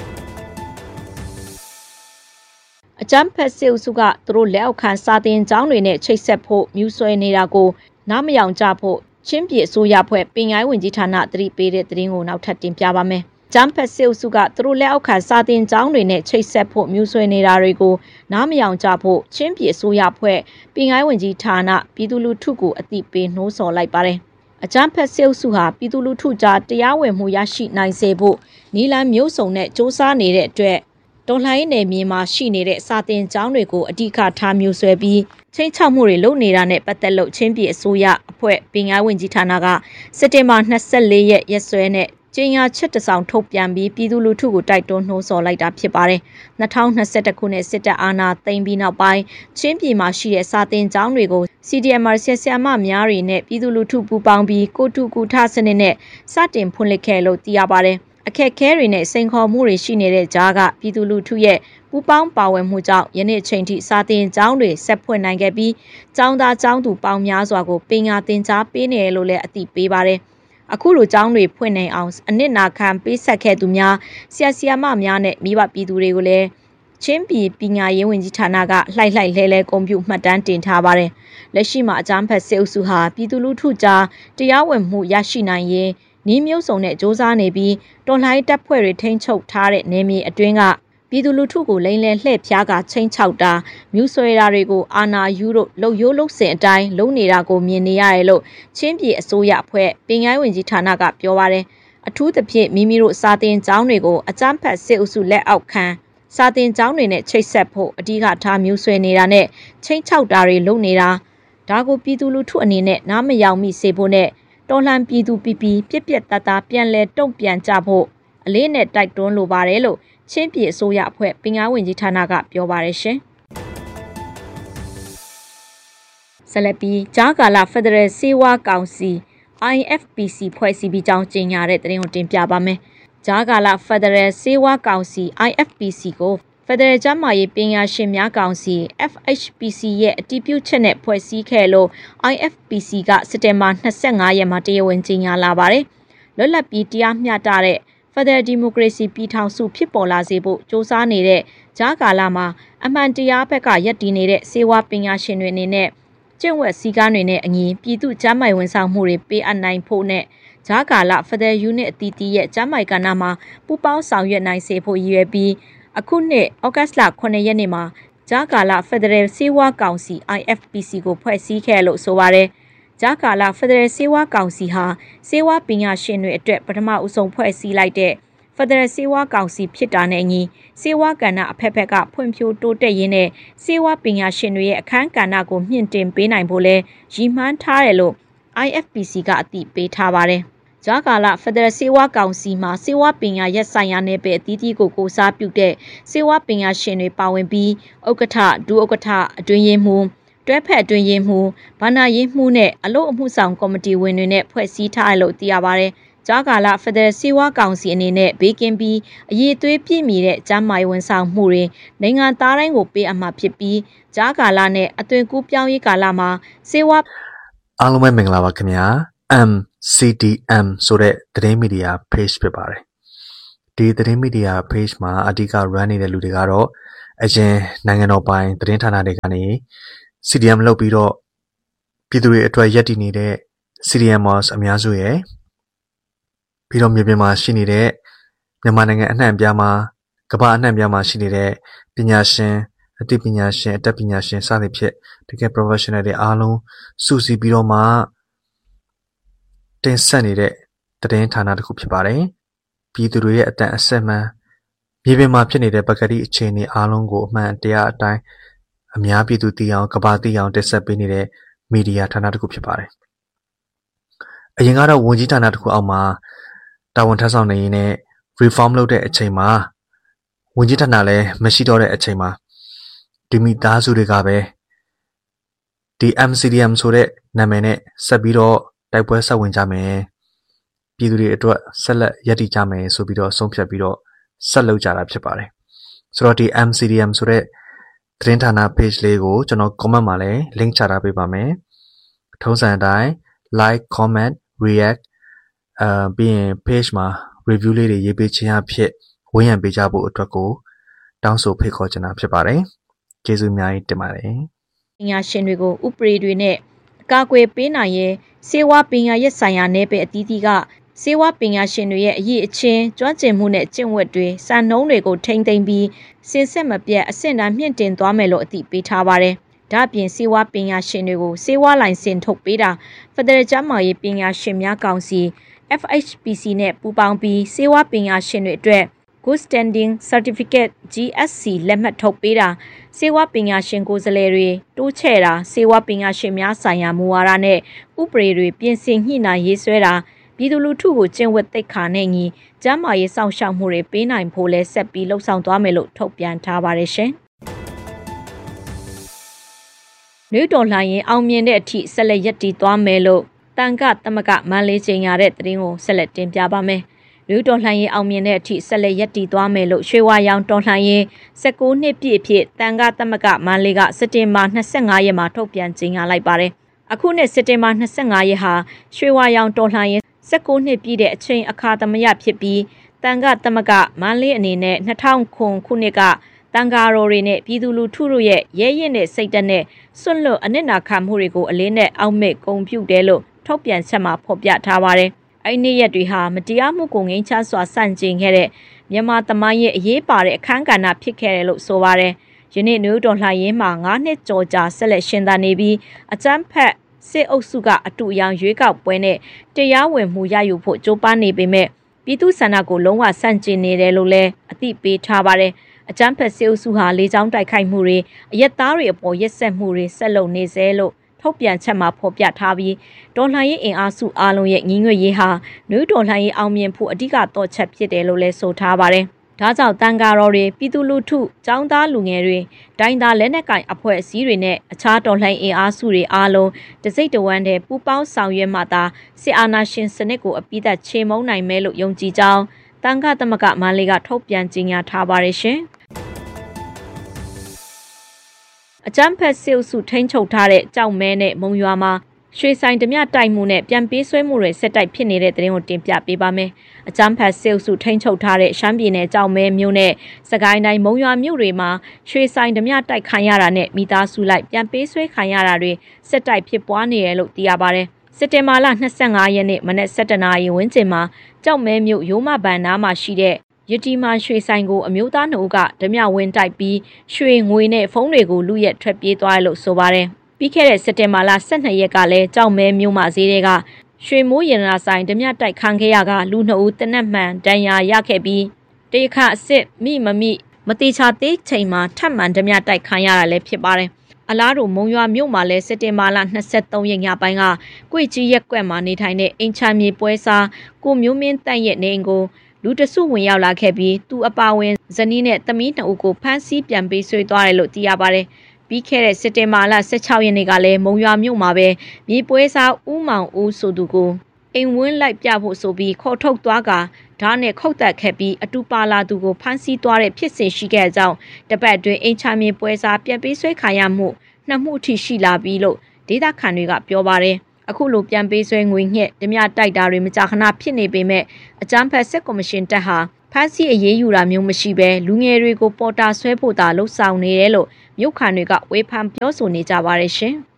အကြမ်းဖက်စစ်အုပ်စုကသူတို့လက်အောက်ခံစာတင်ကျောင်းတွေနဲ့ချိတ်ဆက်ဖို့မြူးဆွဲနေတာကိုနားမယောင်ကြဖို့ချင်းပြည်အစိုးရဖွဲ့ပင်ကိုင်းဝင်ကြီးဌာနသတိပေးတဲ့သတင်းကိုနောက်ထပ်တင်ပြပါမယ်။ဂျမ်ဖက်စစ်အုပ်စုကသူတို့လက်အောက်ခံစာတင်ကျောင်းတွေနဲ့ချိတ်ဆက်ဖို့မြူးဆွဲနေတာတွေကိုနားမယောင်ကြဖို့ချင်းပြည်အစိုးရဖွဲ့ပင်ကိုင်းဝင်ကြီးဌာနပြည်သူလူထုကိုအသိပေးနှိုးဆော်လိုက်ပါတယ်။အကြမ်းဖက်စစ်အုပ်စုဟာပြည်သူလူထုကြားတရားဝင်မှုရရှိနိုင်စေဖို့နီလန်မျိုးစုံနဲ့စ조사နေတဲ့အတွက်တော်လှန်ရေးနယ်မြေမှာရှိနေတဲ့စာတင်ကျောင်းတွေကိုအဓိကထားမျိုးဆွဲပြီးချင်းချောက်မှုတွေလုပ်နေတာနဲ့ပတ်သက်လို့ချင်းပြည်အစိုးရအဖွဲ့ပင်ကိုင်းဝင်ကြီးဌာနကစက်တင်ဘာ24ရက်ရက်စွဲနဲ့ကျင်းရချက်တစောင်ထုတ်ပြန်ပြီးပြည်သူလူထုကိုတိုက်တွန်းနှိုးဆော်လိုက်တာဖြစ်ပါတယ်။2021ခုနှစ်စစ်တပ်အာဏာသိမ်းပြီးနောက်ပိုင်းချင်းပြည်မှာရှိတဲ့စာတင်ကျောင်းတွေကို CDMR ဆရာမများတွေနဲ့ပြည်သူလူထုပူးပေါင်းပြီးကိုတူကူထစနစ်နဲ့စတင်ဖွင့်လှစ်ခဲ့လို့သိရပါတယ်။အခက်အခဲတွေနဲ့စိန်ခေါ်မှုတွေရှိနေတဲ့ကြားကပြည်သူလူထုရဲ့ပူပေါင်းပါဝင်မှုကြောင့်ယနေ့ချိန်ထိစာတင်ကျောင်းတွေဆက်ဖွင့်နိုင်ခဲ့ပြီးကျောင်းသားကျောင်းသူပေါင်းများစွာကိုပညာသင်ကြားပေးနေတယ်လို့လည်းအသိပေးပါတယ်။အခုလိုကျောင်းတွေဖွင့်နိုင်အောင်အနစ်နာခံပေးဆက်ခဲ့သူများဆရာမများနဲ့မိဘပြည်သူတွေကိုလည်းချင်းပြည်ပညာရေးဝန်ကြီးဌာနကလှိုက်လဲဂုဏ်ပြုမှတ်တမ်းတင်ထားပါတယ်။လက်ရှိမှာအကြမ်းဖက်စစ်အုပ်စုဟာပြည်သူလူထုကြားတရားဝင်မှုရရှိနိုင်ရေးနီးမျိုးစုံနဲ့စ조사နေပြီးတော်လှန်ရေးတပ်ဖွဲ့တွေထိန်းချုပ်ထားတဲ့နယ်မြေအတွင်းကပြည်သူလူထုကိုလိမ်လည်လှည့်ဖျားကချင်းချောက်တာမြူဆွဲတာတွေကိုအာဏာယူလို့လှုပ်ရိုးလှုပ်စင်အတိုင်းလုံနေတာကိုမြင်နေရတယ်လို့ချင်းပြည်အစိုးရအဖွဲ့ပင်ကိုင်းဝင်ကြီးဌာနကပြောပါတယ်အထူးသဖြင့်မိမိတို့စာတင်ကျောင်းတွေကိုအကြမ်းဖက်စစ်အုပ်စုလက်အောက်ခံစာတင်ကျောင်းတွေနဲ့ချိတ်ဆက်ဖို့အဓိကထားမြူဆွဲနေတာနဲ့ချင်းချောက်တာတွေလုံနေတာဒါကိုပြည်သူလူထုအနေနဲ့နားမယောင်မိစေဖို့နဲ့တော်လှန်ပြည်သူပြပြတတ်တာပြန်လဲတုံ့ပြန်ကြဖို့အလေးနဲ့တိုက်တွန်းလိုပါတယ်လို့ချင်းပြည်အစိုးရအဖွဲ့ပင်ကိုင်းဝင်ကြီးဌာနကပြောပါတယ်ရှင်။ဆက်လက်ပြီးကြားကာလဖက်ဒရယ်စေဝါကောင်စီ IFPC ဖွဲ့စည်းပြီးကြောင်းကြေညာတဲ့သတင်းကိုတင်ပြပါမယ်။ကြားကာလဖက်ဒရယ်စေဝါကောင်စီ IFPC ကိုဖက်ဒရယ်ကျန်းမာရေးပညာရှင်များကောင်စီ FHPC ရဲ့အတည်ပြုချက်နဲ့ဖွဲ့စည်းခဲ့လို့ IFPC ကစက်တင်ဘာ25ရက်မှာတရားဝင်ကြေညာလာပါတယ်။လွတ်လပ်ပြီးတရားမျှတတဲ့ဖက်ဒရယ်ဒီမိုကရေစီပြည်ထောင်စုဖြစ်ပေါ်လာစေဖို့စ조사နေတဲ့ကြားကာလမှာအမှန်တရားဘက်ကရပ်တည်နေတဲ့စေဝါပညာရှင်တွေအနေနဲ့ကျင့်ဝတ်စည်းကမ်းတွေနဲ့အညီပြည်သူ့ကျန်းမာရေးဝန်ဆောင်မှုတွေပေးအပ်နိုင်ဖို့နဲ့ကြားကာလဖက်ဒရယ်ယူနစ်အသီးသီးရဲ့ကျန်းမာရေးကဏ္ဍမှာပူးပေါင်းဆောင်ရွက်နိုင်စေဖို့ရည်ရွယ်ပြီးအခုနှစ်ဩဂတ်လ9ရက်နေ့မှာကြားကာလဖက်ဒရယ်စေဝါကောင်စီ IFPC ကိုဖွဲ့စည်းခဲ့လို့ဆိုပါတယ်ကြားကာလဖက်ဒရယ်စေဝါကောင်စီဟာစေဝါပညာရှင်တွေအတွက်ပထမဦးဆုံးဖွဲ့စည်းလိုက်တဲ့ဖက်ဒရယ်စေဝါကောင်စီဖြစ်တာနဲ့အညီစေဝါကဏ္ဍအဖက်ဖက်ကဖွံ့ဖြိုးတိုးတက်ရင်းနဲ့စေဝါပညာရှင်တွေရဲ့အခန်းကဏ္ဍကိုမြင့်တင်ပေးနိုင်ဖို့လဲရည်မှန်းထားတယ်လို့ IFPC ကအသိပေးထားပါတယ်။ဂျာကာလာဖက်ဒရယ်စေဝါကောင်စီမှာစေဝါပညာရက်ဆိုင်ရာနယ်ပယ်အသီးသီးကိုစားပြုတဲ့စေဝါပညာရှင်တွေပါဝင်ပြီးဥက္ကဋ္ဌဒုဥက္ကဋ္ဌအတွင်းရေးမှူးတွဲဖက်အတွင်းရေးမှူးဘာနာရေးမှူးနဲ့အလို့အမှုဆောင်ကော်မတီဝင်တွေနဲ့ဖွဲ့စည်းထားတယ်လို့သိရပါတယ်။ဂျာကာလာဖက်ဒရယ်စေဝါကောင်စီအနေနဲ့ဘေးကင်းပြီးအရေးသွေးပြည့်မီတဲ့ကျန်းမာရေးဝန်ဆောင်မှုတွေနိုင်ငံသားတိုင်းကိုပေးအပ်မှာဖြစ်ပြီးဂျာကာလာနဲ့အသွင်ကူးပြောင်းရေးကာလမှာစေဝါအားလုံးပဲမင်္ဂလာပါခင်ဗျာ MCDM ဆိုတဲ့သတင်းမီဒီယာ page ဖြစ်ပါတယ်ဒီသတင်းမီဒီယာ page မှာအဓိက run နေတဲ့လူတွေကတော့အရင်နိုင်ငံတော်ပိုင်သတင်းဌာနတွေကနေ CDM လုပ်ပြီးတော့ပြည်သူတွေအတွက်ရည်တည်နေတဲ့ CDMers အများစုရဲ့ပြီးတော့မြေပြင်မှာရှိနေတဲ့မြန်မာနိုင်ငံအနှံ့အပြားမှာကမ္ဘာအနှံ့အပြားမှာရှိနေတဲ့ပညာရှင်အသိပညာရှင်အတတ်ပညာရှင်စသဖြင့်တကယ် professional တွေအားလုံးစုစည်းပြီးတော့မှတင်ဆက်နေတဲ့သတင်းဌာနတစ်ခုဖြစ်ပါတယ်ပြည်သူတွေရဲ့အတန်အဆက်မှန်မြေပြင်မှာဖြစ်နေတဲ့ပကတိအခြေအနေအားလုံးကိုအမှန်တရားအတိုင်းအများပြည်သူသိအောင်ကမ္ဘာသိအောင်တင်ဆက်ပေးနေတဲ့မီဒီယာဌာနတစ်ခုဖြစ်ပါတယ်အရင်ကတော့ဝန်ကြီးဌာနတစ်ခုအောက်မှာတာဝန်ထမ်းဆောင်နေရင်းနဲ့ reform လုပ်တဲ့အချိန်မှာဝန်ကြီးဌာနလည်းမရှိတော့တဲ့အချိန်မှာဒီမိသားစုတွေကပဲဒီ MCDM ဆိုတဲ့နာမည်နဲ့ဆက်ပြီးတော့တိုက်ပွဲဆက်ဝင်ကြမယ်ပြည်သူတွေအတွက်ဆက်လက်ရည်တည်ကြမယ်ဆိုပြီးတော့ဆုံးဖြတ်ပြီးတော့ဆက်လုပ်ကြတာဖြစ်ပါတယ်ဆိုတော့ဒီ MCDM ဆိုတဲ့သတင်းဌာန page လေးကိုကျွန်တော် comment မှာလည်း link ချထားပေးပါမယ်ထုံးစံအတိုင်း like comment react ပြီးရင် page မှာ review လေးတွေရေးပေးခြင်းအဖြစ်ဝန်းရံပေးကြဖို့အတွက်ကိုတောင်းဆိုဖိတ်ခေါ်ချင်တာဖြစ်ပါတယ်ကျေးဇူးအများကြီးတင်ပါတယ်ပညာရှင်တွေကိုဥပဒေတွေနဲ့အကာအကွယ်ပေးနိုင်ရေးစေဝါပညာရက်ဆိုင်ရာနယ်ပယ်အသီးသီးကစေဝါပညာရှင်တွေရဲ့အရေးအချင်းကျွမ်းကျင်မှုနဲ့ကျင့်ဝတ်တွေစံနှုန်းတွေကိုထိမ့်သိမ်းပြီးစင်စစ်မပြတ်အဆင့်တန်းမြင့်တင်သွားမယ်လို့အသိပေးထားပါတယ်။ဒါ့အပြင်စေဝါပညာရှင်တွေကိုစေဝါလိုင်စင်ထုတ်ပေးတာဖက်ဒရယ်ကျန်းမာရေးပညာရှင်များကောင်စီ FHPC နဲ့ပူးပေါင်းပြီးစေဝါပညာရှင်တွေအတွက် Good Standing Certificate GSC လက်မှတ်ထုတ်ပေးတာစေဝါပညာရှင်ကိုယ်စားလှယ်တွေတိုးချဲ့တာစေဝါပညာရှင်များဆိုင်ရာမူဝါဒနဲ့ဥပဒေတွေပြင်ဆင်ညှိနှိုင်းရေးဆွဲတာပြည်သူလူထုကိုကျင့်ဝတ်သိက္ခာနဲ့ညီကျန်းမာရေးစောင့်ရှောက်မှုတွေပေးနိုင်ဖို့လဲဆက်ပြီးလှုံ့ဆော်သွားမယ်လို့ထုတ်ပြန်ထားပါတယ်ရှင်။လူတော်လှန်ရင်အောင်မြင်တဲ့အထိဆက်လက်ရပ်တည်သွားမယ်လို့တန်ခသမကမန္လေးကျင်းရတဲ့သတင်းကိုဆက်လက်တင်ပြပါမယ်။လူတော်လှန်ရင်အောင်မြင်တဲ့အထိဆက်လက်ရပ်တည်သွားမယ်လို့ရွှေဝါရောင်တော်လှန်ရင်19နှစ်ပြည့်ဖြစ်တန်ခသမကမန္လေးကစက်တင်ဘာ25ရက်မှာထုတ်ပြန်ကြေညာလိုက်ပါတယ်။အခုနှစ်စက်တင်ဘာ25ရက်ဟာရွှေဝါရောင်တော်လှန်ရင်19နှစ်ပြည့်တဲ့အချိန်အခါသမယဖြစ်ပြီးတန်ခသမကမန္လေးအနေနဲ့2009ခုနှစ်ကတန်ဃာတော်တွေနဲ့ပြည်သူလူထုတို့ရဲ့ရဲရင့်တဲ့စိတ်ဓာတ်နဲ့စွန့်လွတ်အနစ်နာခံမှုတွေကိုအလေးနဲ့အောက်မေ့ဂုဏ်ပြုတယ်လို့ထုတ်ပြန်ချက်မှာဖော်ပြထားပါတယ်။အဲ့ဒီရက်တွေဟာမတရားမှုကိုငြိမ်းချမ်းစွာဆန့်ကျင်ခဲ့တဲ့မြန်မာသမိုင်းရဲ့အရေးပါတဲ့အခမ်းကဏ္ဍဖြစ်ခဲ့တယ်လို့ဆိုပါတယ်။ယနေ့မျိုးတော်လှန်ရေးမှာ9နှစ်ကျော်ကြာဆက်လက်ရှင်သန်နေပြီးအကြမ်းဖက်စစ်အုပ်စုကအတူအယောင်ရွေးကောက်ပွဲနဲ့တရားဝင်မှုရယူဖို့ကြိုးပမ်းနေပေမဲ့ပြည်သူ့ဆန္ဒကိုလုံးဝဆန့်ကျင်နေတယ်လို့လည်းအသိပေးထားပါတယ်။အကြမ်းဖက်စစ်အုပ်စုဟာလေကြောင်းတိုက်ခိုက်မှုတွေအရက်သားတွေအပေါ်ရက်စက်မှုတွေဆက်လုပ်နေစေလို့ထုတ်ပြန်ချက်မှာဖော်ပြထားပြီးတော်လှန်ရေးအင်အားစုအားလုံးရဲ့ညီညွတ်ရေးဟာနွေတော်လှန်ရေးအောင်မြင်ဖို့အဓိကတော့ချက်ဖြစ်တယ်လို့လည်းဆိုထားပါတယ်။ဒါကြောင့်တန်ဃာတော်တွေပြည်သူလူထုចောင်းသားလူငယ်တွေဒိုင်းသားလက်နက်ကင်အဖွဲ့အစည်းတွေနဲ့အခြားတော်လှန်အင်အားစုတွေအားလုံးတစိမ့်တဝမ်းတဲ့ပူးပေါင်းဆောင်ရွက်မှသာစစ်အာဏာရှင်စနစ်ကိုအပြည့်အစုံချေမှုန်းနိုင်မယ်လို့ယုံကြည်ကြောင်းတန်ခသမကမန္လေးကထုတ်ပြန်ကြေညာထားပါတယ်ရှင်။အကြမ်းဖက်စစ်အုပ်စုထိန်းချုပ်ထားတဲ့ကြောက်မဲနဲ့မုံရွာမှာရွှေဆိုင်ဓမြတိုက်မှုနဲ့ပြန်ပေးဆွဲမှုတွေဆက်တိုက်ဖြစ်နေတဲ့တဲ့ရင်ကိုတင်ပြပေးပါမယ်။အကြမ်းဖက်စစ်အုပ်စုထိန်းချုပ်ထားတဲ့ရှမ်းပြည်နယ်ကြောက်မဲမြို့နဲ့စကိုင်းတိုင်းမုံရွာမြို့တွေမှာရွှေဆိုင်ဓမြတိုက်ခံရတာနဲ့မိသားစုလိုက်ပြန်ပေးဆွဲခံရတာတွေဆက်တိုက်ဖြစ်ပွားနေတယ်လို့သိရပါတယ်။စက်တင်ဘာလ25ရက်နေ့မနက်7:00နာရီဝန်းကျင်မှာကြောက်မဲမြို့ရိုးမဘန်နားမှာရှိတဲ့ရတီမာရွှေဆိုင်ကိုအမျိုးသား2ဦးကဓမြဝင်တိုက်ပြီးရွှေငွေနဲ့ဖုန်းတွေကိုလူရက်ထွက်ပြေးသွားတယ်လို့ဆိုပါတယ်။ပြီးခဲ့တဲ့စက်တင်ဘာလ12ရက်ကလည်းကြောက်မဲမြို့မှာဈေးတွေကရွှေမိုးရတနာဆိုင်ဓမြတိုက်ခံခဲ့ရကလူ2ဦးတနက်မှန်ဒဏ်ရာရခဲ့ပြီးတေခအစ်စ်မတိချာသေးချိန်မှာထပ်မံဓမြတိုက်ခံရတာလည်းဖြစ်ပါတယ်။အလားတူမုံရွာမြို့မှာလည်းစက်တင်ဘာလ23ရက်ညပိုင်းကကွေကြီးရက်ကွက်မှာနေထိုင်တဲ့အိမ်ချမြေပွဲစားကိုမျိုးမင်းတန့်ရဲ့နေအိမ်ကိုလူတစုဝင်ရောက်လာခဲ့ပြီးသူအပါဝင်ဇနီးနဲ့သမီး2ဦးကိုဖမ်းဆီးပြန်ပေးဆွေးသွားတယ်လို့သိရပါတယ်။ပြီးခဲ့တဲ့စက်တင်ဘာလ16ရက်နေ့ကလည်းမုံရွာမြို့မှာပဲမြေပွဲစားဦးမောင်ဦးဆိုသူကိုအိမ်ဝင်းလိုက်ပြဖို့ဆိုပြီးခေါ်ထုတ်သွားကဓာတ်နဲ့ခုတ်တက်ခဲ့ပြီးအတူပါလာသူကိုဖမ်းဆီးသွားတဲ့ဖြစ်စဉ်ရှိခဲ့ကြောင်းတပတ်အတွင်းအိမ်ချမြေပွဲစားပြန်ပေးဆွေးခံရမှု2မှုထိရှိလာပြီးလို့ဒေသခံတွေကပြောပါတယ်။အခုလိုပြန်ပေးဆွေးငွေညှက်ဓမြတိုက်တာတွေမကြာခဏဖြစ်နေပေမဲ့အကြမ်းဖက်စစ်ကော်မရှင်တပ်ဟာဖမ်းဆီးအရေးယူတာမျိုးမရှိဘဲလူငယ်တွေကိုပေါ်တာဆွဲဖို့သာလှုံ့ဆော်နေတယ်လို့မြို့ခံတွေကဝေဖန်ပြောဆိုနေကြပါတယ်ရှင်။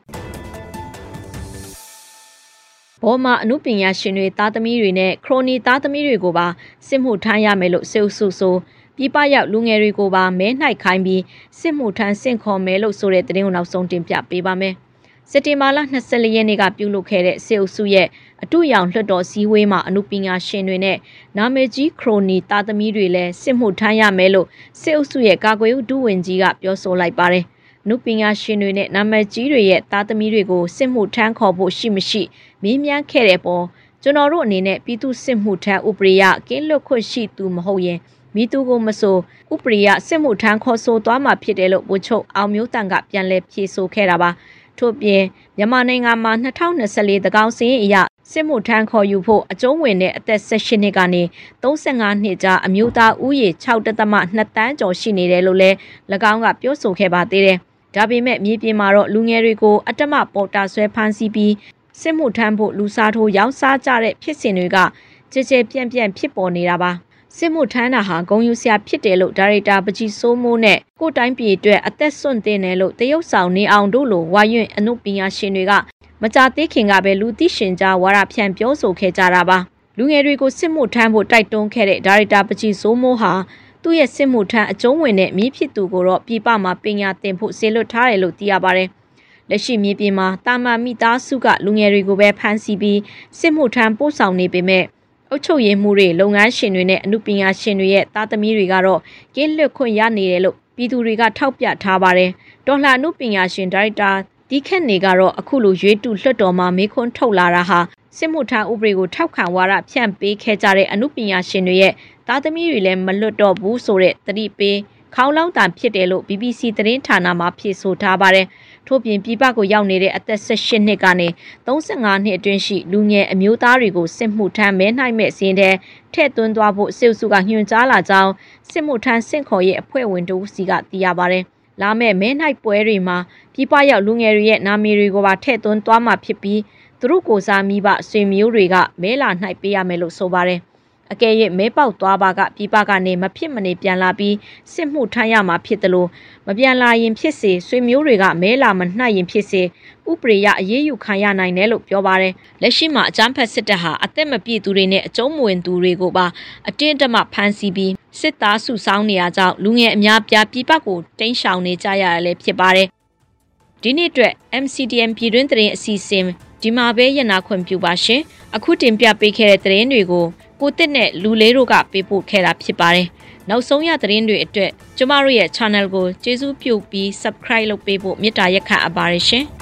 ဘောမှာအမှုပညာရှင်တွေသားသမီးတွေနဲ့ခရိုနီသားသမီးတွေကိုပါစစ်မှုထမ်းရမယ်လို့စေအုပ်စုဆိုပြပရောက်လူငယ်တွေကိုပါမဲနှိုက်ခိုင်းပြီးစစ်မှုထမ်းဆင့်ခေါ်မယ်လို့ဆိုတဲ့သတင်းကိုနောက်ဆုံးတင်ပြပေးပါမယ်။စက်တင်ဘာလ24ရက်နေ့ကပြုလုပ်ခဲ့တဲ့စေအုပ်စုရဲ့အတူရောင်လွှတ်တော်စည်းဝေးမှာအမှုပညာရှင်တွေနဲ့နာမည်ကြီးခရိုနီသားသမီးတွေလည်းစစ်မှုထမ်းရမယ်လို့စေအုပ်စုရဲ့ကာကွယ်ရေးဒုဝန်ကြီးကပြောဆိုလိုက်ပါတယ်။နုပညာရှင်တွေနဲ့နာမည်ကြီးတွေရဲ့သားသမီးတွေကိုစစ်မှုထမ်းခေါ်ဖို့ရှိမရှိမေးမြန်းခဲ့တဲ့ပေါ်ကျွန်တော်တို့အနေနဲ့ပြည်သူစစ်မှုထမ်းဥပဒေရကင်းလွတ်ခွင့်ရှိသူမဟုတ်ရင်မိသူကိုမဆိုဥပဒေရစစ်မှုထမ်းခေါ်ဆိုသွားမှာဖြစ်တယ်လို့ဗိုလ်ချုပ်အောင်မျိုးတန်ကပြန်လည်ဖြေဆိုခဲ့တာပါထို့ပြင်မြန်မာနိုင်ငံမှာ2024တကောင်စင်းအရစစ်မှုထမ်းခေါ်ယူဖို့အကျုံးဝင်တဲ့အသက်18နှစ်ကနေ35နှစ်ကြာအမျိုးသားဦးရေ 6.2 တန်းကျော်ရှိနေတယ်လို့လည်း၎င်းကပြောဆိုခဲ့ပါသေးတယ်ဒါပေမဲ့မြေပြင်မှာတော့လူငယ်တွေကိုအတ္တမပေါ်တာဆွဲဖမ်းဆီးပြီးစစ်မှုထမ်းဖို့လူစားထိုးရောင်းစားကြတဲ့ဖြစ်စဉ်တွေကကြဲပြန့်ဖြစ်ပေါ်နေတာပါစစ်မှုထမ်းတာဟာဂုဏ်ယူစရာဖြစ်တယ်လို့ဒါရိုက်တာပကြီးစိုးမိုးနဲ့ကိုတိုင်းပြည်အတွက်အသက်ဆွန့်တင်တယ်လို့တရုတ်ဆောင်နေအောင်တို့လိုဝါရွင့်အနုပညာရှင်တွေကမကြသေးခင်ကပဲလူသိရှင်ကြားဝါဒဖြန့်ပြောဆိုခဲ့ကြတာပါလူငယ်တွေကိုစစ်မှုထမ်းဖို့တိုက်တွန်းခဲ့တဲ့ဒါရိုက်တာပကြီးစိုးမိုးဟာသူ့ရဲ့စစ်မှုထမ်းအကျုံးဝင်တဲ့မြစ်ဖြစ်သူကိုတော့ပြည်ပမှာပညာသင်ဖို့ဆေလွတ်ထားတယ်လို့သိရပါတယ်လက်ရှိမြေပြင်မှာတာမန်မိသားစုကလူငယ်တွေကိုပဲဖမ်းဆီးပြီးစစ်မှုထမ်းပို့ဆောင်နေပေမဲ့အုပ်ချုပ်ရေးမှုတွေလုပ်ငန်းရှင်တွေနဲ့အမှုပညာရှင်တွေရဲ့သားသမီးတွေကတော့ကင်းလွတ်ခွင့်ရနေတယ်လို့ပြည်သူတွေကထောက်ပြထားပါတယ်တော်လှန်အမှုပညာရှင်ဒါရိုက်တာဒီခက်နေကတော့အခုလိုရွေးတူလွှတ်တော်မှာမေးခွန်းထုတ်လာတာဟာစစ်မှုထမ်းဥပဒေကိုထောက်ခံဝါဒဖြန့်ပေးခဲ့ကြတဲ့အမှုပညာရှင်တွေရဲ့သားသမီးတွေလည်းမလွတ်တော့ဘူးဆိုတဲ့သတိပေးခေါင်းလောင်းတန်ဖြစ်တယ်လို့ BBC သတင်းဌာနမှဖြေဆိုထားပါတယ်ထို့ပြင်ပြည်ပကိုရောက်နေတဲ့အသက်18နှစ်ကနေ35နှစ်အတွင်းရှိလူငယ်အမျိုးသားတွေကိုစစ်မှုထမ်းမဲနှိုက်မဲ့စင်းတဲ့ထည့်သွင်းသွားဖို့စစ်အုပ်စုကညွှန်ကြားလာကြောင်းစစ်မှုထမ်းစင့်ခေါ်ရဲ့အဖွဲ့ဝင်တို့စီကသိရပါတယ်လာမဲ့မဲနှိုက်ပွဲတွေမှာပြည်ပရောက်လူငယ်တွေရဲ့နာမည်တွေကိုပါထည့်သွင်းသွားမှာဖြစ်ပြီးသူတို့ကိုစားမိဘဆွေမျိုးတွေကမဲလာနှိုက်ပေးရမယ်လို့ဆိုပါတယ်အကယ်၍မဲပေါက်သွားပါကပြည်ပကနေမဖြစ်မနေပြန်လာပြီးစစ်မှုထမ်းရမှာဖြစ်တယ်လို့မပြန်လာရင်ဖြစ်စေဆွေမျိုးတွေကမဲလာမနှိုက်ရင်ဖြစ်စေဥပဒေရအရေးယူခံရနိုင်တယ်လို့ပြောပါတယ်လက်ရှိမှာအကြမ်းဖက်စစ်တပ်ဟာအသက်မပြည့်သူတွေနဲ့အကျုံးမဝင်သူတွေကိုပါအတင်းအဓမ္မဖမ်းဆီးပြီးစစ်သားစုဆောင်းနေရကြောင်းလူငယ်အများပြားပြည်ပကိုတိမ်းရှောင်နေကြရတာလည်းဖြစ်ပါတယ်ဒီနေ့အတွက် MCDM ပြည်တွင်းသတင်းအစီအစဉ်ဒီမှာပဲရနာခွင့်ပြုပါရှင်အခုတင်ပြပေးခဲ့တဲ့သတင်းတွေကိုကိုတစ်နဲ့လူလေးတို့ကပေးပို့ခဲ့တာဖြစ်ပါတယ်။နောက်ဆုံးရသတင်းတွေအတွက်ကျမတို့ရဲ့ channel ကိုကျေးဇူးပြုပြီး subscribe လုပ်ပေးဖို့မေတ္တာရက်ခံအပ်ပါတယ်ရှင်။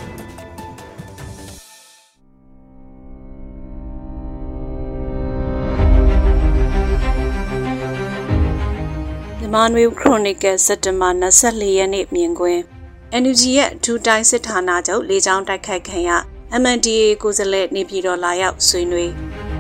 မြန်မာနွေခရိုနီကယ်စက်တင်ဘာ24ရက်နေ့မြင်ကွင်း NUG ရဲ့ဒူတိုင်းစစ်ဌာနချုပ်လေကြောင်းတိုက်ခိုက်ခံရ MNDAA ကိုယ်စားလှယ်နေပြည်တော်လာရောက်ဆွေးနွေး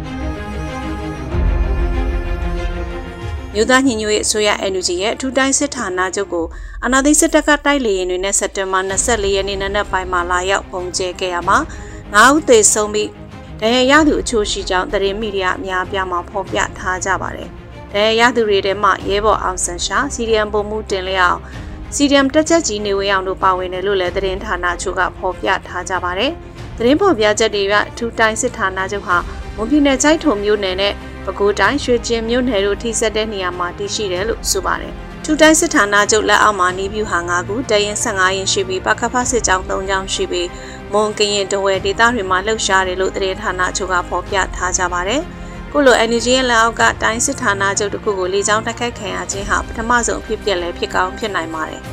မြို့သားညီညွတ်ရေးအစိုးရ NUG ရဲ့အထူးတိုင်းစစ်ဌာနချုပ်ကိုအာဏာသိမ်းစစ်တပ်ကတိုက်လေရင်တွေနဲ့စက်တင်ဘာ24ရက်နေ့နံနက်ပိုင်းမှာလာရောက်ပုံကျဲခဲ့ရမှာ9ဦးသေဆုံးပြီးဒဏ်ရာရသူအချို့ရှိကြောင်းသတင်းမီဒီယာအများအပြားမှာဖော်ပြထားကြပါတယ်။ဒဏ်ရာရသူတွေထဲမှာရဲဘော်အောင်ဆန်းရှာ CDM ပုံမှုတင်လျောက် CDM တက်ချက်ကြီးနေဝေးအောင်တို့ပါဝင်တယ်လို့လည်းသတင်းဌာနချို့ကဖော်ပြထားကြပါတယ်။သတင်းဖော်ပြချက်တွေကအထူးတိုင်းစစ်ဌာနချုပ်ဟာမွန်ပြည်နယ်ကျိုက်ထုံမြို့နယ်နဲ့ပဲခူးတိုင်းရွှေကျင်မြို့နယ်တို့ထိစပ်တဲ့နေရာမှာတည်ရှိတယ်လို့ဆိုပါတယ်။ထူတိုင်းစစ်ဌာနချုပ်လက်အောက်မှာနေပြူဟာ9ခုတရင်15ရင်ရှိပြီးပကဖစစ်ကြောင်း3ကြောင်းရှိပြီးမွန်ကရင်တဝဲဒေသတွေမှာလှုပ်ရှားတယ်လို့သတင်းဌာနချုပ်ကဖော်ပြထားကြပါတယ်။ခုလို NUG ရဲ့လက်အောက်ကတိုင်းစစ်ဌာနချုပ်တစ်ခုကိုလေကြောင်းတိုက်ခိုက်ခံရခြင်းဟာပထမဆုံးအဖြစ်ပြက်လည်းဖြစ်ကောင်းဖြစ်နိုင်ပါတယ်။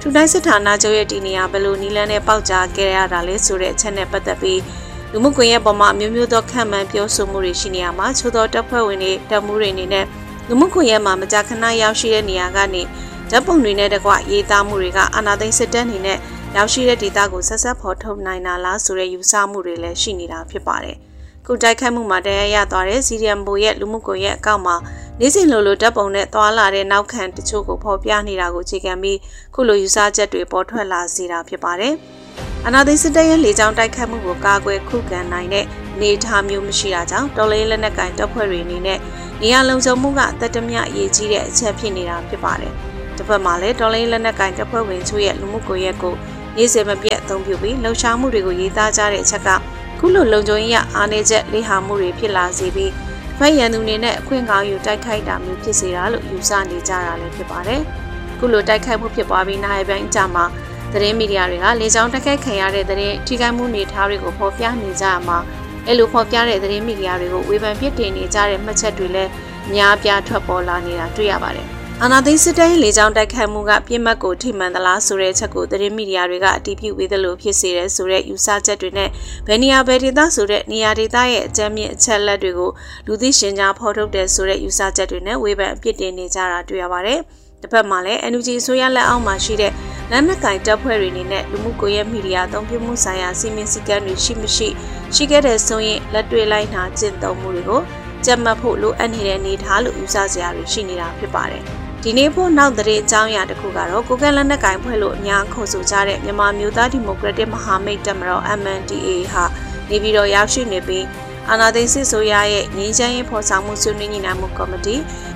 ထူတိုင်းစစ်ဌာနချုပ်ရဲ့ဒီနေရာဘယ်လိုနီလန်းနဲ့ပေါက်ကြားခဲ့ရတာလဲဆိုတဲ့အချက်နဲ့ပတ်သက်ပြီးလူမှုကွန်ရက်ပေါ်မှာမျိုးမျိုးသောခံမှန်းပြောဆိုမှုတွေရှိနေရမှာချို့သောတပ်ဖွဲ့ဝင်တွေတပ်မှုတွေအနေနဲ့လူမှုကွန်ရက်မှာမကြာခဏရောက်ရှိတဲ့နေရာကနေဓာတ်ပုံတွေနဲ့တကွရေးသားမှုတွေကအာဏာသိမ်းစစ်တပ်အနေနဲ့ရောက်ရှိတဲ့ဒေသကိုဆက်ဆက်ဖော်ထုတ်နိုင်တာလားဆိုတဲ့ယူဆမှုတွေလည်းရှိနေတာဖြစ်ပါတယ်။ခုတိုက်ခိုက်မှုမှာတရားရသွားတဲ့ CDM ဘိုရဲ့လူမှုကွန်ရက်အကောင့်မှာနေ့စဉ်လိုဓာတ်ပုံနဲ့သွာလာတဲ့နောက်ခံတချို့ကိုဖော်ပြနေတာကိုအခြေခံပြီးခုလိုယူဆချက်တွေပေါ်ထွက်လာစေတာဖြစ်ပါတယ်။အာဏာသိမ်းစစ်တပ်ရဲ့လေကြောင်းတိုက်ခိုက်မှုကိုကာကွယ်ခုခံနိုင်တဲ့အနေအထားမျိုးမရှိတာကြောင့်တော်လှန်ရေးလက်နက်ကိုင်တပ်ဖွဲ့တွေအနေနဲ့နေရာလုံခြုံမှုကတတမြအရေးကြီးတဲ့အချက်ဖြစ်နေတာဖြစ်ပါတယ်။တစ်ဖက်မှာလည်းတော်လှန်ရေးလက်နက်ကိုင်တပ်ဖွဲ့ဝင်ချို့ရဲ့လူမှုကွန်ရက်ကိုနေ့စဉ်မပြတ်အသုံးပြုပြီးလှုပ်ရှားမှုတွေကိုရေးသားကြတဲ့အချက်ကခုလိုလုံခြုံရေးရအားနည်းချက်လေးဟာမှုတွေဖြစ်လာစေပြီးဖက်ရန်သူနေနဲ့အခွင့်ကောင်းယူတိုက်ခိုက်တာမျိုးဖြစ်စေတာလို့ယူဆနေကြတာလည်းဖြစ်ပါတယ်။ခုလိုတိုက်ခိုက်မှုဖြစ်ပွားပြီးနိုင်ရပိုင်းအကြမှာသတင်းမီဒီယာတွေကလေကြောင်းတိုက်ခိုက်ခံရတဲ့သတင်းထိခိုက်မှုနေထားတွေကိုဖော်ပြနေကြရမှာအဲ့လိုဖော်ပြတဲ့သတင်းမီဒီယာတွေကိုဝေဖန်ပြစ်တင်နေကြတဲ့မှတ်ချက်တွေလည်းအများပြားထွက်ပေါ်လာနေတာတွေ့ရပါတယ်။အာဏာသိမ်းစစ်တပ်ရဲ့လေကြောင်းတိုက်ခိုက်မှုကပြစ်မှတ်ကိုထိမှန်သလားဆိုတဲ့ချက်ကိုသတင်းမီဒီယာတွေကအတည်ပြုပေးသလိုဖြစ်စေတဲ့ဆိုတဲ့ယူဆချက်တွေနဲ့ဘယ်နေရာဘယ်ဒေသဆိုတဲ့နေရာဒေသရဲ့အကြမ်းမြင့်အချက်လက်တွေကိုလူသိရှင်ကြားဖော်ထုတ်တဲ့ဆိုတဲ့ယူဆချက်တွေနဲ့ဝေဖန်အပြစ်တင်နေကြတာတွေ့ရပါတယ်။တစ်ဖက်မှာလည်း NUG အစိုးရလက်အောက်မှာရှိတဲ့လက်နက်ကိုင်တပ်ဖွဲ့တွေအနေနဲ့လူမှုကွန်ရက်မီဒီယာအသုံးပြုမှုဆိုင်ရာစီမင်းစည်းကမ်းတွေရှိခဲ့တဲ့ဆိုရင်လက်တွေ့လိုက်နာကျင့်သုံးမှုတွေကိုကြက်မှတ်ဖို့လိုအပ်နေတဲ့အနေထားလို့ယူဆစရာတွေရှိနေတာဖြစ်ပါတယ်။ဒီနေ့ဖို့နောက်တဲ့အကြောင်းအရာတစ်ခုကတော့ကိုကန့်လက်နက်ကိုင်ဖွဲ့လို့အများခေါ်ဆိုကြတဲ့မြန်မာမျိုးသားဒီမိုကရက်တစ်မဟာမိတ်တပ်မတော် MNDAA ဟာနေပြည်တော်ရောက်ရှိနေပြီးအာဏာသိမ်းစစ်ဆိုရရဲ့ငြိမ်းချမ်းရေးဖော်ဆောင်မှုဆွေးနွေးညှိနှိုင်းမှုကော်မတီ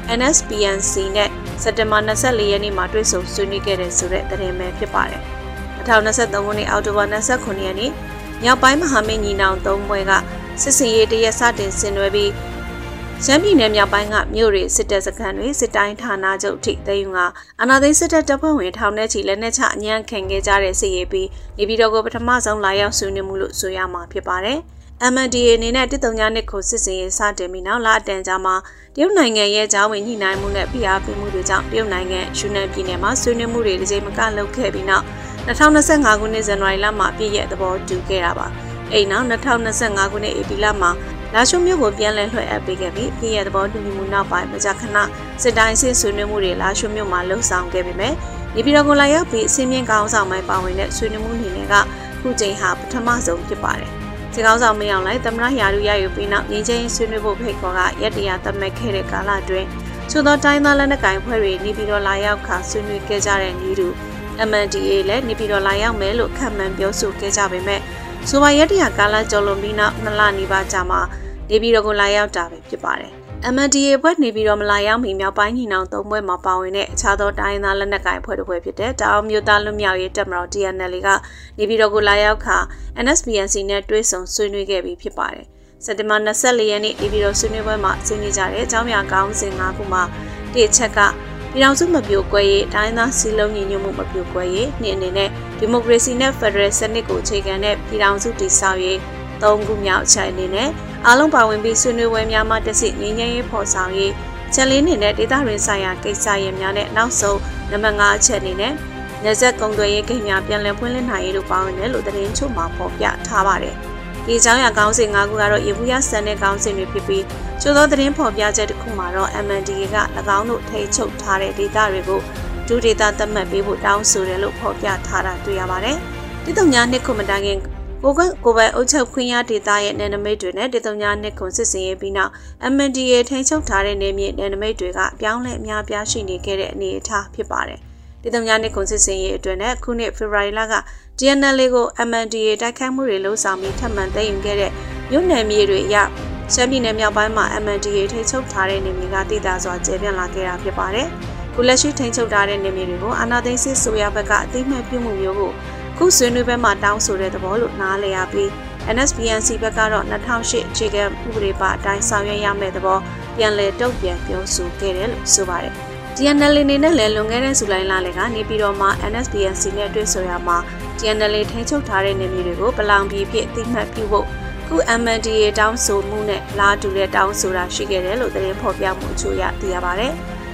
NSPNC နဲ့စက်တင်ဘာ24ရက်နေ့မှာတွေ့ဆုံဆွေးနွေးခဲ့တဲ့ဆိုတဲ့သတင်းပဲဖြစ်ပါတယ်။2023ခုနှစ်အောက်တိုဘာ29ရက်နေ့မြောက်ပိုင်းမဟာမိတ်ညီနောင်၃ဘွဲကစစ်စင်ရေးတရက်စတင်ဆင်နွှဲပြီးရှမ်းပြည်နယ်မြောက်ပိုင်းကမြို့တွေစစ်တပ်စခန်းတွေစစ်တိုင်းဌာနချုပ်ထိသိမ်းယူကအာဏာသိမ်းစစ်တပ်တပ်ဖွဲ့ဝင်ထောင်ထဲချီလက်နက်ချအညံ့ခံခဲ့ကြတဲ့စစ်ရေးပြီးနေပြည်တော်ကိုပထမဆုံးလာရောက်ဆွေးနွေးမှုလို့ဆိုရမှာဖြစ်ပါတယ်။ MNDAA အနေနဲ့139ခုစစ်စင်ရေးစတင်ပြီးနောက်လအတန်ကြာမှာတရုတ်နိုင်ငံရဲ့ကြားဝင်ညှိနှိုင်းမှုနဲ့ဖိအားပေးမှုတွေကြောင့်တရုတ်နိုင်ငံယူနန်ပြည်နယ်မှာဆွေးနွေးမှုတွေတစ်ကြိမ်မကလုပ်ခဲ့ပြီးနောက်2025ခုနှစ်ဇန်နဝါရီလမှာပြည့်ရဲ့သဘောတူခဲ့တာပါ။အဲ့နောက်2025ခုနှစ်ဧပြီလမှာလာရှုံမြို့ကိုပြန်လည်လွှဲအပ်ပေးခဲ့ပြီးပြည်ရဲ့သဘောတူညီမှုနောက်ပိုင်းမကြာခဏစစ်တိုင်းစစ်ဆွေးနွေးမှုတွေလာရှုံမြို့မှာလှုပ်ဆောင်ခဲ့ပေမဲ့နေပြည်တော်ကိုလာရောက်ပြီးအစင်းမြင့်ကောင်းဆောင်ပိုင်းပါဝင်တဲ့ဆွေးနွေးမှုအနေနဲ့ကခုချိန်ဟာပထမဆုံးဖြစ်ပါတယ်။စစ်ကောင်းဆောင်မင်းအောင်လှိုင်သမ္မတရာထူးရယူပြီးနောက်ငြိမ်းချမ်းရေးဆွေးနွေးဖို့ဖိတ်ခေါ်ကရက်တရာသတ်မှတ်ခဲ့တဲ့ကာလအတွင်းချို့သောတိုင်းသားလက်နက်ကိုင်ဖွဲ့တွေနေပြည်တော်လာရောက်ခါဆွေးနွေးခဲ့ကြတဲ့နေတူ MNDAA လည်းနေပြည်တော်လာရောက်မယ်လို့ခန့်မှန်းပြောဆိုခဲ့ကြပေမဲ့ဆိုပါရက်တရာကာလကျော်လွန်ပြီးနောက်2လနီးပါးကြာမှနေပြည်တော်ကိုလာရောက်တာပဲဖြစ်ပါတယ်။ MNDAA ဘက်နေပြည်တော်မလာရောက်မီမြောက်ပိုင်းညီနောင်၃ဘွဲ့မှာပါဝင်တဲ့အခြားသောတိုင်းသားလက်နက်ကိုင်ဖွဲ့တစ်ဖွဲ့ဖြစ်တဲ့တအောင်းမျိုးသားလွတ်မြောက်ရေးတပ်မတော် TNL ကနေပြည်တော်ကိုလာရောက်ခါ NSPNC နဲ့တွဲဆုံဆွေးနွေးခဲ့ပြီးဖြစ်ပါတယ်။စက်တင်ဘာ24ရက်နေ့နေပြည်တော်ဆွေးနွေးပွဲမှာဆွေးနွေးကြတဲ့အကြောင်းအရာကောင်းစဉ်၅ခုမှာတစ်ချက်ကပြည်ထောင်စုမပြိုကွဲရေးတိုင်းသားစည်းလုံးညီညွတ်မှုမပြိုကွဲရေးနှစ်အနေနဲ့ဒီမိုကရေစီနဲ့ဖက်ဒရယ်စနစ်ကိုအခြေခံတဲ့ပြည်ထောင်စုတည်ဆောက်ရေး၃ခုမြောက်အချက်အနေနဲ့အားလုံးပါဝင်ပြီးဆွေးနွေးပွဲများမှတဆင့်ငြိမ်းချမ်းရေးဖော်ဆောင်ရေးချက်လေးနဲ့ဒေသတွင်းဆိုင်ရာကိစ္စရပ်များနဲ့နောက်ဆုံးနံပါတ်5အချက်အနေနဲ့နေဆက်ကုံသွယ်ရေးကိန်းများပြန်လည်ဖွင့်လှစ်နိုင်ရေးတို့ပါဝင်တယ်လို့သတင်းချုပ်မှာဖော်ပြထားပါတယ်။ဒီအကြောင်းအရာကောင်းစဉ်၅ခုကတော့ရေဘူးရဆန်တဲ့ကောင်းစဉ်တွေဖြစ်ပြီးချို့သောသတင်းဖော်ပြချက်တစ်ခုမှာတော့ MNDAA က၎င်းတို့ထိချုပ်ထားတဲ့ဒေသတွေကိုဒုဒေသသတ်မှတ်ပေးဖို့တောင်းဆိုတယ်လို့ဖော်ပြထားတာတွေ့ရပါတယ်။တိတုံညာနှစ်ခုမတိုင်ခင်ကိုပိုင်အုပ်ချုပ်ခွင့်ရဒေသရဲ့နယ်နိမိတ်တွေနဲ့139ခုစစ်စင်ရေးပြီးနောက် MNDAA ထိန်းချုပ်ထားတဲ့နယ်မြေနယ်နိမိတ်တွေကအပြောင်းလဲအများပြားရှိနေခဲ့တဲ့အနေအထားဖြစ်ပါတယ်။139ခုစစ်စင်ရေးအတွင်းနဲ့ခုနှစ်ဖေဖော်ဝါရီလက TNL ကို MNDAA တိုက်ခိုက်မှုတွေလှုံ့ဆော်ပြီးထပ်မံသိမ်းယူခဲ့တဲ့မြို့နယ်မြေတွေအရရှမ်းပြည်နယ်မြောက်ပိုင်းမှာ MNDAA ထိန်းချုပ်ထားတဲ့နယ်မြေကတည်တာစွာကျယ်ပြန့်လာခဲ့တာဖြစ်ပါတယ်။ခုလက်ရှိထိန်းချုပ်ထားတဲ့နယ်မြေတွေကိုအာဏာသိမ်းစစ်ဆိုရဘက်ကအသိမှတ်ပြုမှုမျိုးကိုခုဆွေးနွေးပွဲမှာတောင်းဆိုတဲ့သဘောလို့နားလည်ရပြီး NSPNC ဘက်ကတော့2008အခြေခံဥပဒေပါအတိုင်းဆောင်ရွက်ရမယ့်သဘောပြန်လည်တုံ့ပြန်ပြောဆိုခဲ့တယ်လို့ဆိုပါတယ်။ TNL အနေနဲ့လည်းလွန်ခဲ့တဲ့ဇူလိုင်လလကနေပြည်တော်မှာ NSPNC နဲ့တွေ့ဆုံရမှာ TNL ထိန်းချုပ်ထားတဲ့နယ်မြေတွေကိုပလောင်ပြည်ဖြစ်အသိမှတ်ပြုဖို့ခု MNDAA တောင်းဆိုမှုနဲ့လာတူတဲ့တောင်းဆိုတာရှိခဲ့တယ်လို့သတင်းဖော်ပြမှုအချို့ရသိရပါတယ်။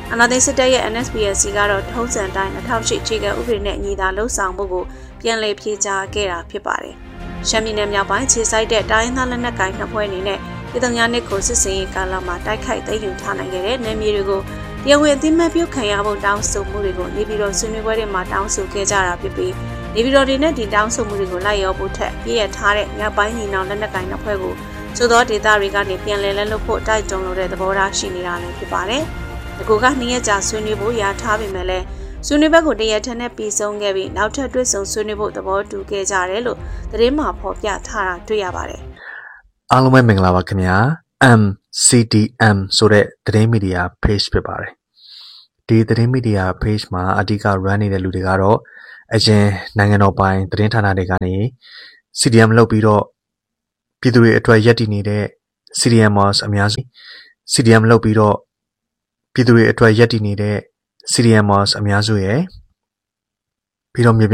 အာဏာသိမ်းစစ်တပ်ရဲ့ NSPSC ကတော့ထုံးစံတိုင်း2008အခြေခံဥပဒေနဲ့ညီသာလှုပ်ဆောင်ဖို့ကိုပြန်လည်ဖြေကြားခဲ့တာဖြစ်ပါတယ်။ရှမ်းပြည်နယ်မြောက်ပိုင်းခြေစိုက်တဲ့တိုင်းရင်းသားလက်နက်ကိုင်နှစ်ဖွဲ့အနေနဲ့ပြည်သူများနှစ်ကိုစစ်စင်ရေးကာလမှာတိုက်ခိုက်သိမ်းယူထားနိုင်ခဲ့တဲ့နယ်မြေတွေကိုတရားဝင်အသိမှတ်ပြုခံရဖို့တောင်းဆိုမှုတွေကိုနေပြည်တော်ဆွေးနွေးပွဲတွေမှာတောင်းဆိုခဲ့ကြတာဖြစ်ပြီးနေပြည်တော်တွေနဲ့ဒီတောင်းဆိုမှုတွေကိုလိုက်ရောဖို့ထက်ပြည့်ရထားတဲ့မြောက်ပိုင်းညီနောင်လက်နက်ကိုင်နှစ်ဖွဲ့ကိုသို့သောဒေသတွေကနေပြန်လည်လက်လွတ်ဖို့တိုက်တွန်းလိုတဲ့သဘောထားရှိနေတာလည်းဖြစ်ပါတယ်။ဒီကိုက2ရက်ကြာဆွေးနွေးဖို့ရာထားပေမဲ့လည်းဆွေးနွေးဘက်ကိုတရက်ထက်နဲ့ပြီးဆုံးခဲ့ပြီးနောက်ထပ်တွေ့ဆုံဆွေးနွေးဖို့သဘောတူခဲ့ကြတယ်လို့သတင်းမှာဖော်ပြထားတာတွေ့ရပါတယ်။အားလုံးပဲမင်္ဂလာပါခင်ဗျာ။ MCDM ဆိုတဲ့သတင်းမီဒီယာ page ဖြစ်ပါတယ်။ဒီသတင်းမီဒီယာ page မှာအဓိက run နေတဲ့လူတွေကတော့အရင်နိုင်ငံတော်ပိုင်သတင်းဌာနတွေကနေ CDM လုပ်ပြီးတော့ပြည်သူတွေအတွက်ရပ်တည်နေတဲ့ CDMers အများစု CDM လုပ်ပြီးတော့ပြည်သူတွေအတွက်ရပ်တည်နေတဲ့ CDMers အများစုရဲ့ပြီးတော့မြေ